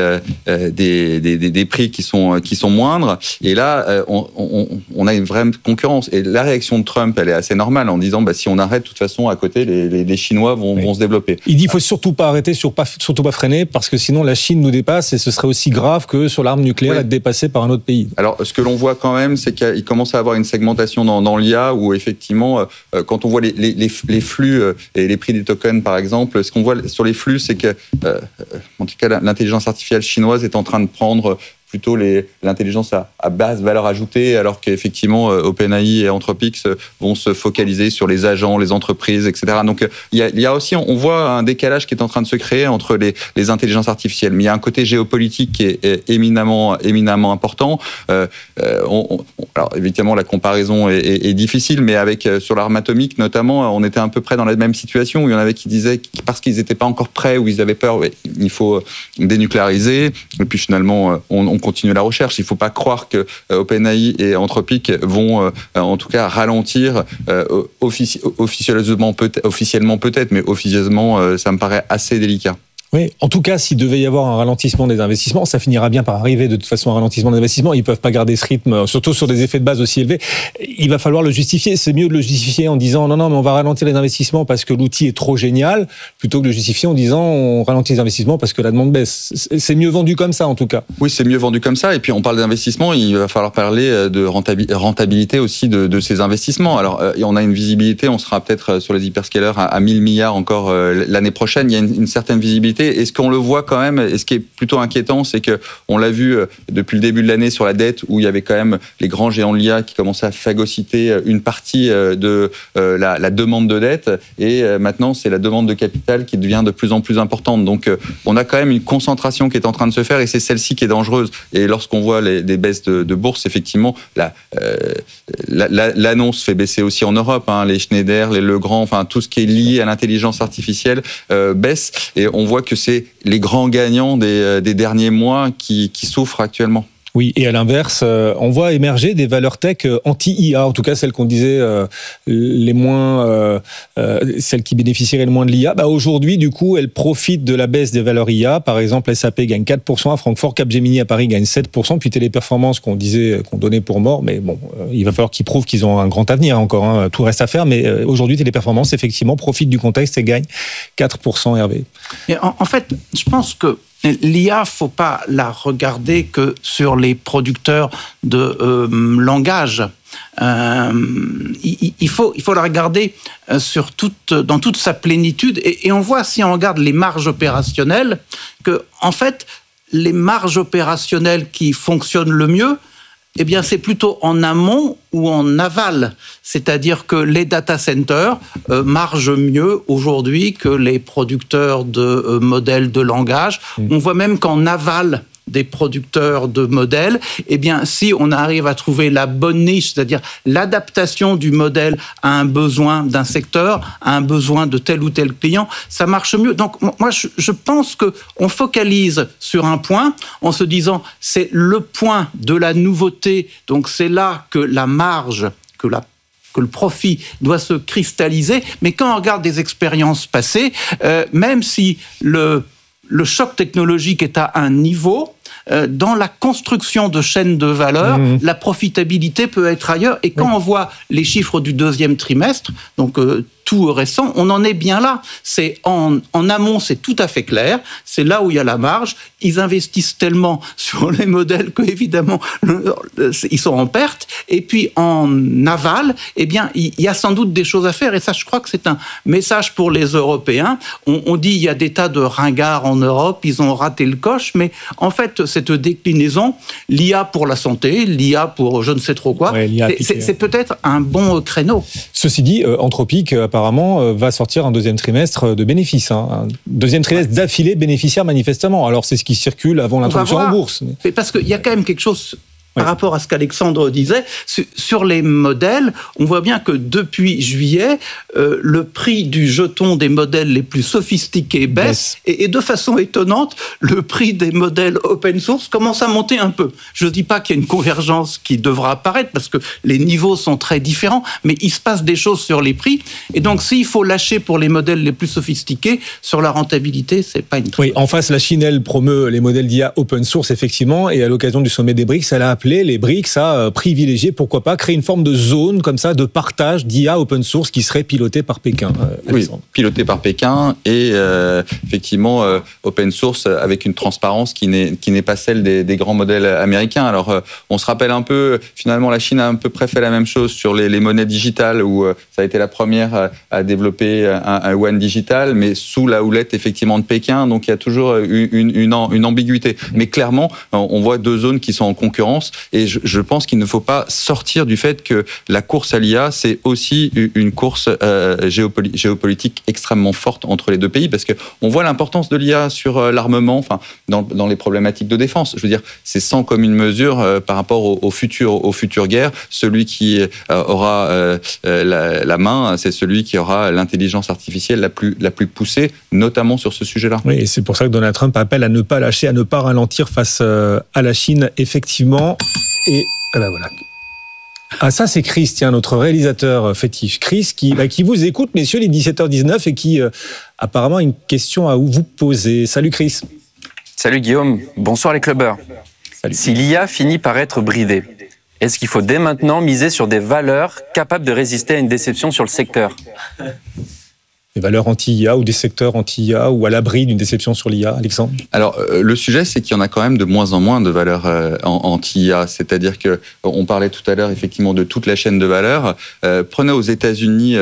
prix qui sont moindres. Et là, on a une vraie concurrence. Et la réaction de Trump, elle est assez normale en disant, si on arrête, de toute façon, à côté, les Chinois vont se développer. Il dit qu'il ne faut surtout pas arrêter, surtout pas freiner, parce que sinon, la Chine nous dépasse et ce serait aussi grave que sur l'arme nucléaire être dépassé par un autre pays. Alors, ce que l'on voit quand même, c'est qu'il commence à avoir une segmentation dans l'IA où, effectivement, quand on voit les flux et les prix des tokens, par exemple, ce qu'on voit sur les flux, c'est que, en tout cas, l'intelligence artificielle chinoise est en train de prendre plutôt l'intelligence à basse valeur ajoutée, alors qu'effectivement, OpenAI et Anthropic vont se focaliser sur les agents, les entreprises, etc. Donc, il y a aussi, on voit un décalage qui est en train de se créer entre les intelligences artificielles. Mais il y a un côté géopolitique qui est éminemment important. Alors, évidemment, la comparaison est difficile, mais sur l'arme atomique, notamment, on était à peu près dans la même situation où il y en avait qui disaient que parce qu'ils n'étaient pas encore prêts ou ils avaient peur, il faut dénucléariser. Et puis, finalement, on continue la recherche. Il ne faut pas croire que OpenAI et Anthropic vont, en tout cas, ralentir officiellement peut-être, mais officieusement, ça me paraît assez délicat. Oui, en tout cas, s'il devait y avoir un ralentissement des investissements, ça finira bien par arriver de toute façon un ralentissement des investissements. Ils ne peuvent pas garder ce rythme, surtout sur des effets de base aussi élevés. Il va falloir le justifier. C'est mieux de le justifier en disant non, mais on va ralentir les investissements parce que l'outil est trop génial, plutôt que de le justifier en disant on ralentit les investissements parce que la demande baisse. C'est mieux vendu comme ça, en tout cas. Oui, c'est mieux vendu comme ça. Et puis, on parle d'investissement, il va falloir parler de rentabilité aussi de ces investissements. Alors, on a une visibilité, on sera peut-être sur les hyperscalers à 1000 milliards encore l'année prochaine. Il y a une certaine visibilité. Et ce qu'on le voit quand même, et ce qui est plutôt inquiétant, c'est qu'on l'a vu depuis le début de l'année sur la dette, où il y avait quand même les grands géants de l'IA qui commençaient à phagocyter une partie de la demande de dette. Et maintenant, c'est la demande de capital qui devient de plus en plus importante. Donc, on a quand même une concentration qui est en train de se faire, et c'est celle-ci qui est dangereuse. Et lorsqu'on voit des baisses de bourse, effectivement, l'annonce fait baisser aussi en Europe. Les Schneider, les Legrand, enfin tout ce qui est lié à l'intelligence artificielle baisse. Et on voit que c'est les grands gagnants des derniers mois qui souffrent actuellement. Oui, et à l'inverse, on voit émerger des valeurs tech anti-IA, en tout cas celles qu'on disait celles qui bénéficieraient le moins de l'IA. Aujourd'hui, du coup, elles profitent de la baisse des valeurs IA. Par exemple, SAP gagne 4% à Francfort, Capgemini à Paris gagne 7%, puis Téléperformance qu'on donnait pour mort. Mais bon, il va falloir qu'ils prouvent qu'ils ont un grand avenir encore. Tout reste à faire, mais aujourd'hui, Téléperformance, effectivement, profite du contexte et gagne 4%, Hervé. Et en fait, je pense que l'IA, faut pas la regarder que sur les producteurs de langage. Il faut la regarder dans toute sa plénitude. Et on voit, si on regarde les marges opérationnelles, que en fait, les marges opérationnelles qui fonctionnent le mieux, eh bien, c'est plutôt en amont ou en aval. C'est-à-dire que les data centers marchent mieux aujourd'hui que les producteurs de modèles de langage. On voit même qu'en aval des producteurs de modèles, eh bien, si on arrive à trouver la bonne niche, c'est-à-dire l'adaptation du modèle à un besoin d'un secteur, à un besoin de tel ou tel client, ça marche mieux. Donc, moi, je pense qu'on focalise sur un point en se disant c'est le point de la nouveauté, donc c'est là que la marge, que le profit doit se cristalliser. Mais quand on regarde des expériences passées, même si le choc technologique est à un niveau, dans la construction de chaînes de valeur, la profitabilité peut être ailleurs. Et quand on voit les chiffres du deuxième trimestre, donc tout récent, on en est bien là. C'est en amont, c'est tout à fait clair. C'est là où il y a la marge. Ils investissent tellement sur les modèles que évidemment ils sont en perte. Et puis en aval, eh bien, il y a sans doute des choses à faire. Et ça, je crois que c'est un message pour les Européens. On dit il y a des tas de ringards en Europe, ils ont raté le coche. Mais en fait, cette déclinaison, l'IA pour la santé, l'IA pour je ne sais trop quoi, c'est peut-être un bon créneau. Ceci dit, Anthropic apparemment va sortir un deuxième trimestre de bénéfices. Un deuxième trimestre d'affilée bénéficiaire manifestement. Alors c'est ce qui circule avant l'introduction en bourse. Mais parce qu'il y a quand même quelque chose par rapport à ce qu'Alexandre disait, sur les modèles, on voit bien que depuis juillet, le prix du jeton des modèles les plus sophistiqués baisse, et de façon étonnante, le prix des modèles open source commence à monter un peu. Je ne dis pas qu'il y a une convergence qui devra apparaître, parce que les niveaux sont très différents, mais il se passe des choses sur les prix, et donc s'il faut lâcher pour les modèles les plus sophistiqués, sur la rentabilité, c'est pas une... Oui, en face, la Chine, elle promeut les modèles d'IA open source, effectivement, et à l'occasion du sommet des BRICS, elle a appelé les BRICS à privilégier, pourquoi pas, créer une forme de zone comme ça, de partage d'IA open source qui serait pilotée par Pékin. Oui, pilotée par Pékin et effectivement open source avec une transparence qui n'est pas celle des grands modèles américains. Alors on se rappelle un peu, finalement la Chine a à peu près fait la même chose sur les monnaies digitales où ça a été la première à développer un yuan digital, mais sous la houlette effectivement de Pékin, donc il y a toujours une ambiguïté. Mais clairement, on voit deux zones qui sont en concurrence et je pense qu'il ne faut pas sortir du fait que la course à l'IA, c'est aussi une course géopolitique extrêmement forte entre les deux pays, parce qu'on voit l'importance de l'IA sur l'armement, enfin, dans les problématiques de défense. Je veux dire, c'est sans commune mesure par rapport aux futures guerres. Celui qui aura la main, c'est celui qui aura l'intelligence artificielle la plus poussée, notamment sur ce sujet-là. Oui, et c'est pour ça que Donald Trump appelle à ne pas lâcher, à ne pas ralentir face à la Chine, effectivement. Et ben voilà. Ah, ça, c'est Chris, tiens, notre réalisateur fétiche. Chris, qui vous écoute, messieurs, les 17h19, et qui, apparemment, a une question à vous poser. Salut, Chris. Salut, Guillaume. Bonsoir, les clubbers. Salut. Si l'IA finit par être bridée, est-ce qu'il faut dès maintenant miser sur des valeurs capables de résister à une déception sur le secteur ? Des valeurs anti-IA ou des secteurs anti-IA ou à l'abri d'une déception sur l'IA, Alexandre ? Alors, le sujet, c'est qu'il y en a quand même de moins en moins de valeurs anti-IA. C'est-à-dire qu'on parlait tout à l'heure, effectivement, de toute la chaîne de valeur. Prenez aux États-Unis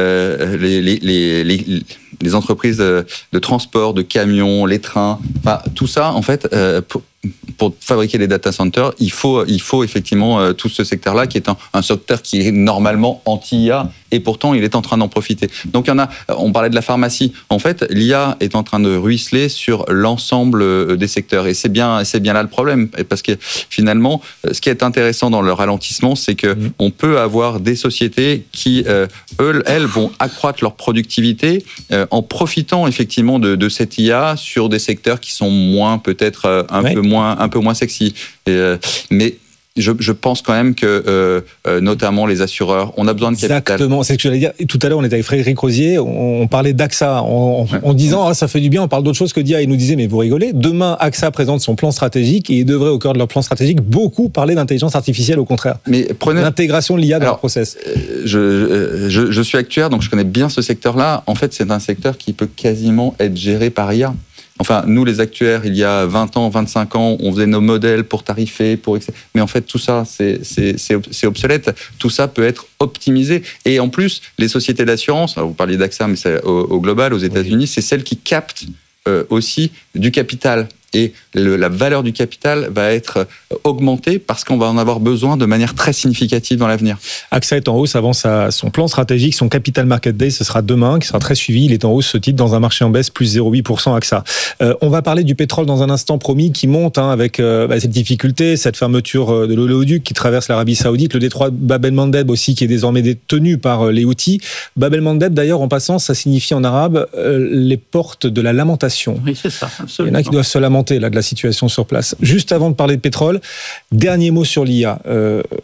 les entreprises de transport, de camions, les trains. Enfin, tout ça, en fait... Pour fabriquer les data centers, il faut effectivement tout ce secteur-là qui est un secteur qui est normalement anti-IA et pourtant il est en train d'en profiter. Donc il y en a, on parlait de la pharmacie. En fait, l'IA est en train de ruisseler sur l'ensemble des secteurs et c'est bien là le problème parce que finalement, ce qui est intéressant dans le ralentissement, c'est que on peut avoir des sociétés qui elles vont accroître leur productivité en profitant effectivement de cette IA sur des secteurs qui sont moins peut-être un peu moins sexy. Mais je pense quand même que, notamment les assureurs, on a besoin de capital. Exactement, c'est ce que j'allais dire. Tout à l'heure, on était avec Frédéric Rosier, on parlait d'AXA, en disant ça fait du bien, on parle d'autre chose que d'IA. Il nous disait, mais vous rigolez, demain, AXA présente son plan stratégique et il devrait, au cœur de leur plan stratégique, beaucoup parler d'intelligence artificielle, au contraire. Mais prenez l'intégration de l'IA dans leur process. Je suis actuaire, donc je connais bien ce secteur-là. En fait, c'est un secteur qui peut quasiment être géré par IA. Enfin, nous, les actuaires, il y a 20 ans, 25 ans, on faisait nos modèles pour tarifer, mais en fait, tout ça, c'est obsolète. Tout ça peut être optimisé. Et en plus, les sociétés d'assurance, vous parliez d'AXA, mais c'est au global, aux États-Unis, c'est celles qui captent aussi du capital. Et la valeur du capital va être augmentée parce qu'on va en avoir besoin de manière très significative dans l'avenir. AXA est en hausse avant son plan stratégique, son Capital Market Day, ce sera demain, qui sera très suivi. Il est en hausse, ce titre, dans un marché en baisse, plus 0,8% AXA. On va parler du pétrole dans un instant, promis, qui monte avec cette difficulté, cette fermeture de l'oléoduc qui traverse l'Arabie Saoudite, le détroit de Bab el-Mandeb aussi, qui est désormais détenu par les Houthis. Bab el-Mandeb, d'ailleurs, en passant, ça signifie en arabe les portes de la lamentation. Oui, c'est ça, absolument. Il y en a qui doivent se lamenter là, de la situation sur place. Juste avant de parler de pétrole, dernier mot sur l'IA.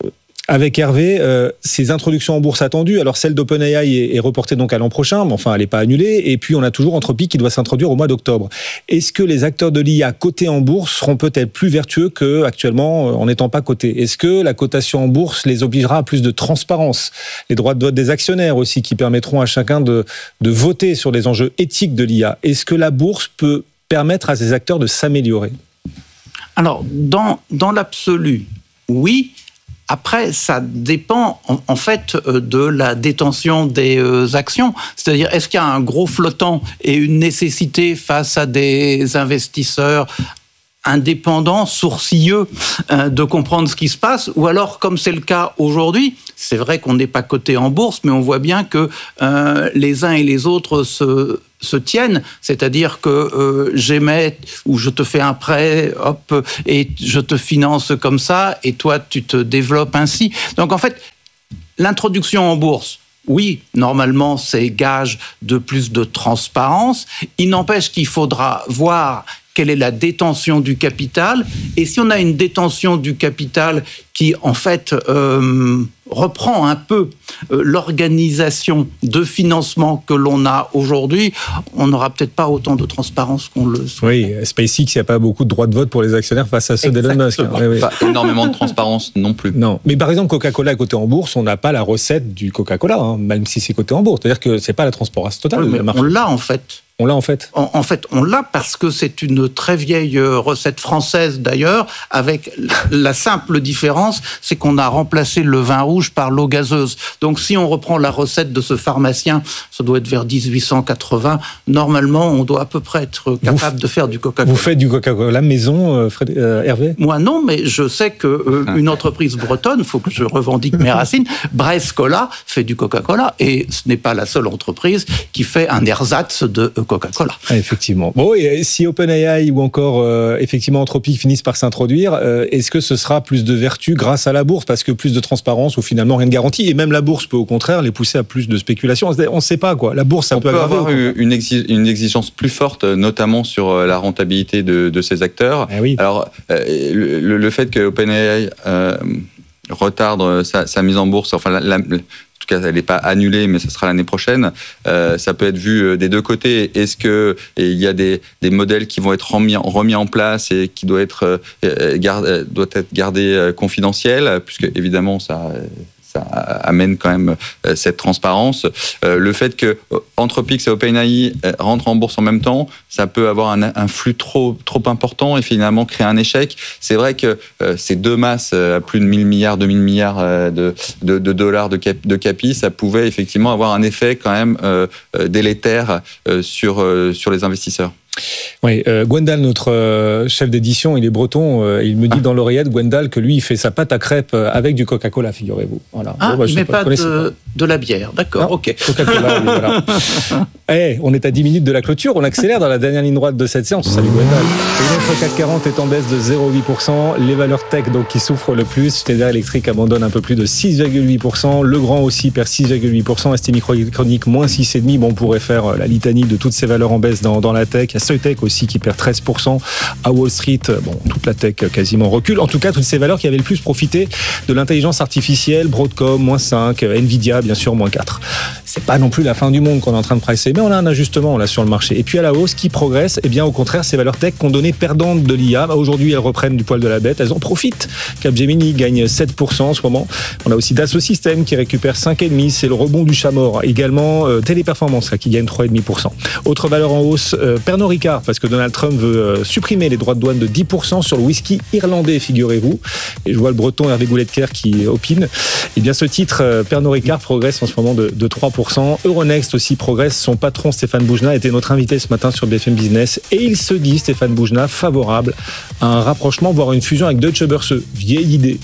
Avec Hervé, ces introductions en bourse attendues, alors celle d'OpenAI est reportée donc à l'an prochain, mais enfin elle n'est pas annulée, et puis on a toujours Anthropic qui doit s'introduire au mois d'octobre. Est-ce que les acteurs de l'IA cotés en bourse seront peut-être plus vertueux qu'actuellement en n'étant pas cotés? Est-ce que la cotation en bourse les obligera à plus de transparence? Les droits de vote des actionnaires aussi qui permettront à chacun de voter sur les enjeux éthiques de l'IA. Est-ce que la bourse peut permettre à ces acteurs de s'améliorer? Alors, dans l'absolu, oui. Après, ça dépend en fait de la détention des actions. C'est-à-dire, est-ce qu'il y a un gros flottant et une nécessité face à des investisseurs indépendants, sourcilleux, de comprendre ce qui se passe, ou alors, comme c'est le cas aujourd'hui, c'est vrai qu'on n'est pas coté en bourse, mais on voit bien que les uns et les autres se tiennent, c'est-à-dire que j'émets ou je te fais un prêt, hop, et je te finance comme ça, et toi tu te développes ainsi. Donc en fait, l'introduction en bourse, oui, normalement c'est gage de plus de transparence. Il n'empêche qu'il faudra voir quelle est la détention du capital, et si on a une détention du capital qui en fait reprend un peu l'organisation de financement que l'on a aujourd'hui, on n'aura peut-être pas autant de transparence qu'on le souhaite. Oui, SpaceX, il n'y a pas beaucoup de droits de vote pour les actionnaires face à ceux d'Elon Musk. Oui. Pas énormément de transparence non plus. Non, mais par exemple, Coca-Cola est coté en bourse, on n'a pas la recette du Coca-Cola, même si c'est coté en bourse. C'est-à-dire que c'est pas la transparence totale. Oui, mais on l'a en fait. On l'a en fait. En fait, on l'a parce que c'est une très vieille recette française d'ailleurs, avec la simple différence, c'est qu'on a remplacé le vin rouge par l'eau gazeuse. Donc si on reprend la recette de ce pharmacien, ça doit être vers 1880, normalement on doit à peu près être capable de faire du Coca-Cola. Vous faites du Coca-Cola maison, Hervé? Moi non, mais je sais qu'une entreprise bretonne, il faut que je revendique mes racines, Brest-Cola fait du Coca-Cola, et ce n'est pas la seule entreprise qui fait un ersatz de Coca-Cola. Ah, effectivement. Bon, et si OpenAI ou encore effectivement Anthropic finissent par s'introduire, est-ce que ce sera plus de vertu grâce à la bourse, parce que plus de transparence ou finalement rien de garanti, et même la bourse peut au contraire les pousser à plus de spéculation. On ne sait pas quoi. La bourse, ça peut aggraver. On peut avoir une exigence plus forte, notamment sur la rentabilité de ces acteurs. Eh oui. Alors le fait que OpenAI retarde sa mise en bourse, enfin en tout cas, elle n'est pas annulée, mais ça sera l'année prochaine. Ça peut être vu des deux côtés. Est-ce que il y a des modèles qui vont être remis en place et qui doit être gardé confidentiel, puisque évidemment ça amène quand même cette transparence. Le fait que Anthropic et OpenAI rentrent en bourse en même temps, ça peut avoir un flux trop important et finalement créer un échec. C'est vrai que ces deux masses à plus de 1000 milliards, 2000 milliards de dollars de capi, ça pouvait effectivement avoir un effet quand même délétère sur les investisseurs. Oui, Gwendal, notre chef d'édition, il est breton. Il me dit dans l'oreillette, Gwendal, que lui, il fait sa pâte à crêpes avec du Coca-Cola, figurez-vous. Voilà. Ah, bon, mais pas de la bière, d'accord, non, ok. Coca-Cola, oui, voilà. On est à 10 minutes de la clôture, on accélère dans la dernière ligne droite de cette séance. Salut Gwendal. Le CAC 40 est en baisse de 0,8%. Les valeurs tech donc, qui souffrent le plus. Schneider Electric abandonne un peu plus de 6,8%. Legrand aussi perd 6,8%. ST Microelectronics, moins 6,5%. Bon, on pourrait faire la litanie de toutes ces valeurs en baisse dans la tech. Soitec aussi qui perd 13%. À Wall Street, bon, toute la tech quasiment recule. En tout cas, toutes ces valeurs qui avaient le plus profité de l'intelligence artificielle, Broadcom, moins 5, Nvidia, bien sûr, moins 4. C'est pas non plus la fin du monde qu'on est en train de pricer, mais on a un ajustement là sur le marché. Et puis à la hausse, qui progresse, eh bien au contraire, ces valeurs tech qu'on donnait perdantes de l'IA, aujourd'hui elles reprennent du poil de la bête, elles en profitent. Capgemini gagne 7% en ce moment. On a aussi Dassault Systèmes qui récupère 5,5%, c'est le rebond du chat mort. Également Téléperformance là, qui gagne 3,5%. Autre valeur en hausse, Pernod Ricard, parce que Donald Trump veut supprimer les droits de douane de 10% sur le whisky irlandais, figurez-vous. Et je vois le breton Hervé Goulet-de-Kerr qui opine. Eh bien ce titre, Pernod Ricard progresse en ce moment de 3%. Euronext aussi progresse. Son patron Stéphane Boujna était notre invité ce matin sur BFM Business et il se dit, Stéphane Boujna, favorable à un rapprochement, voire une fusion avec Deutsche Börse. Vieille idée.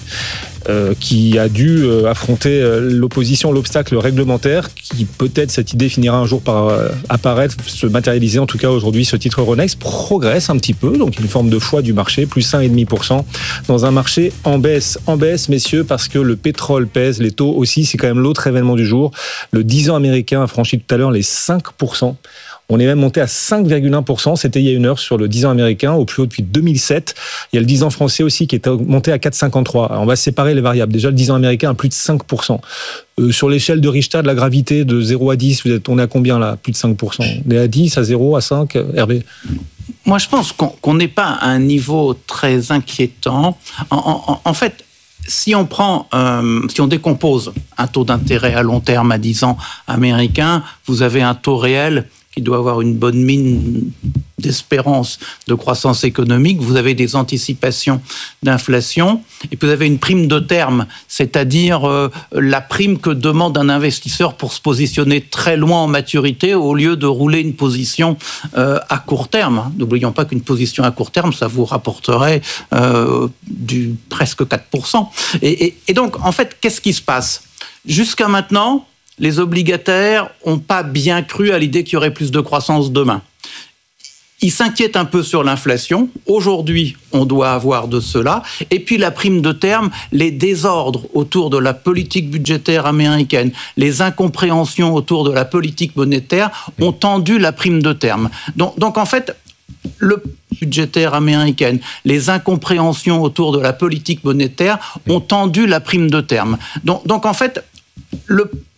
Qui a dû affronter l'opposition, l'obstacle réglementaire, qui peut-être cette idée finira un jour par apparaître, se matérialiser. En tout cas aujourd'hui ce titre Euronext progresse un petit peu, donc une forme de foi du marché, plus 1,5% dans un marché en baisse messieurs, parce que le pétrole pèse, les taux aussi, c'est quand même l'autre événement du jour. Le 10 ans américain a franchi tout à l'heure les 5%. On est même monté à 5,1%. C'était il y a une heure sur le 10 ans américain, au plus haut depuis 2007. Il y a le 10 ans français aussi qui est monté à 4,53. Alors on va séparer les variables. Déjà, le 10 ans américain à plus de 5%. Sur l'échelle de Richter, de la gravité de 0 à 10, on est à combien là? Plus de 5%. On est à 10, à 0, à 5, Hervé? Moi, je pense qu'on n'est pas à un niveau très inquiétant. En fait, si on décompose un taux d'intérêt à long terme à 10 ans américain, vous avez un taux réel qui doit avoir une bonne mine d'espérance de croissance économique, vous avez des anticipations d'inflation, et puis vous avez une prime de terme, c'est-à-dire la prime que demande un investisseur pour se positionner très loin en maturité au lieu de rouler une position à court terme. N'oublions pas qu'une position à court terme, ça vous rapporterait du presque 4%. Et donc, en fait, qu'est-ce qui se passe? Jusqu'à maintenant, les obligataires n'ont pas bien cru à l'idée qu'il y aurait plus de croissance demain. Ils s'inquiètent un peu sur l'inflation. Aujourd'hui, on doit avoir de cela. Et puis la prime de terme, les désordres autour de la politique budgétaire américaine, les incompréhensions autour de la politique monétaire ont tendu la prime de terme. Donc en fait, le budgétaire américaine, les incompréhensions autour de la politique monétaire ont tendu la prime de terme. Donc en fait,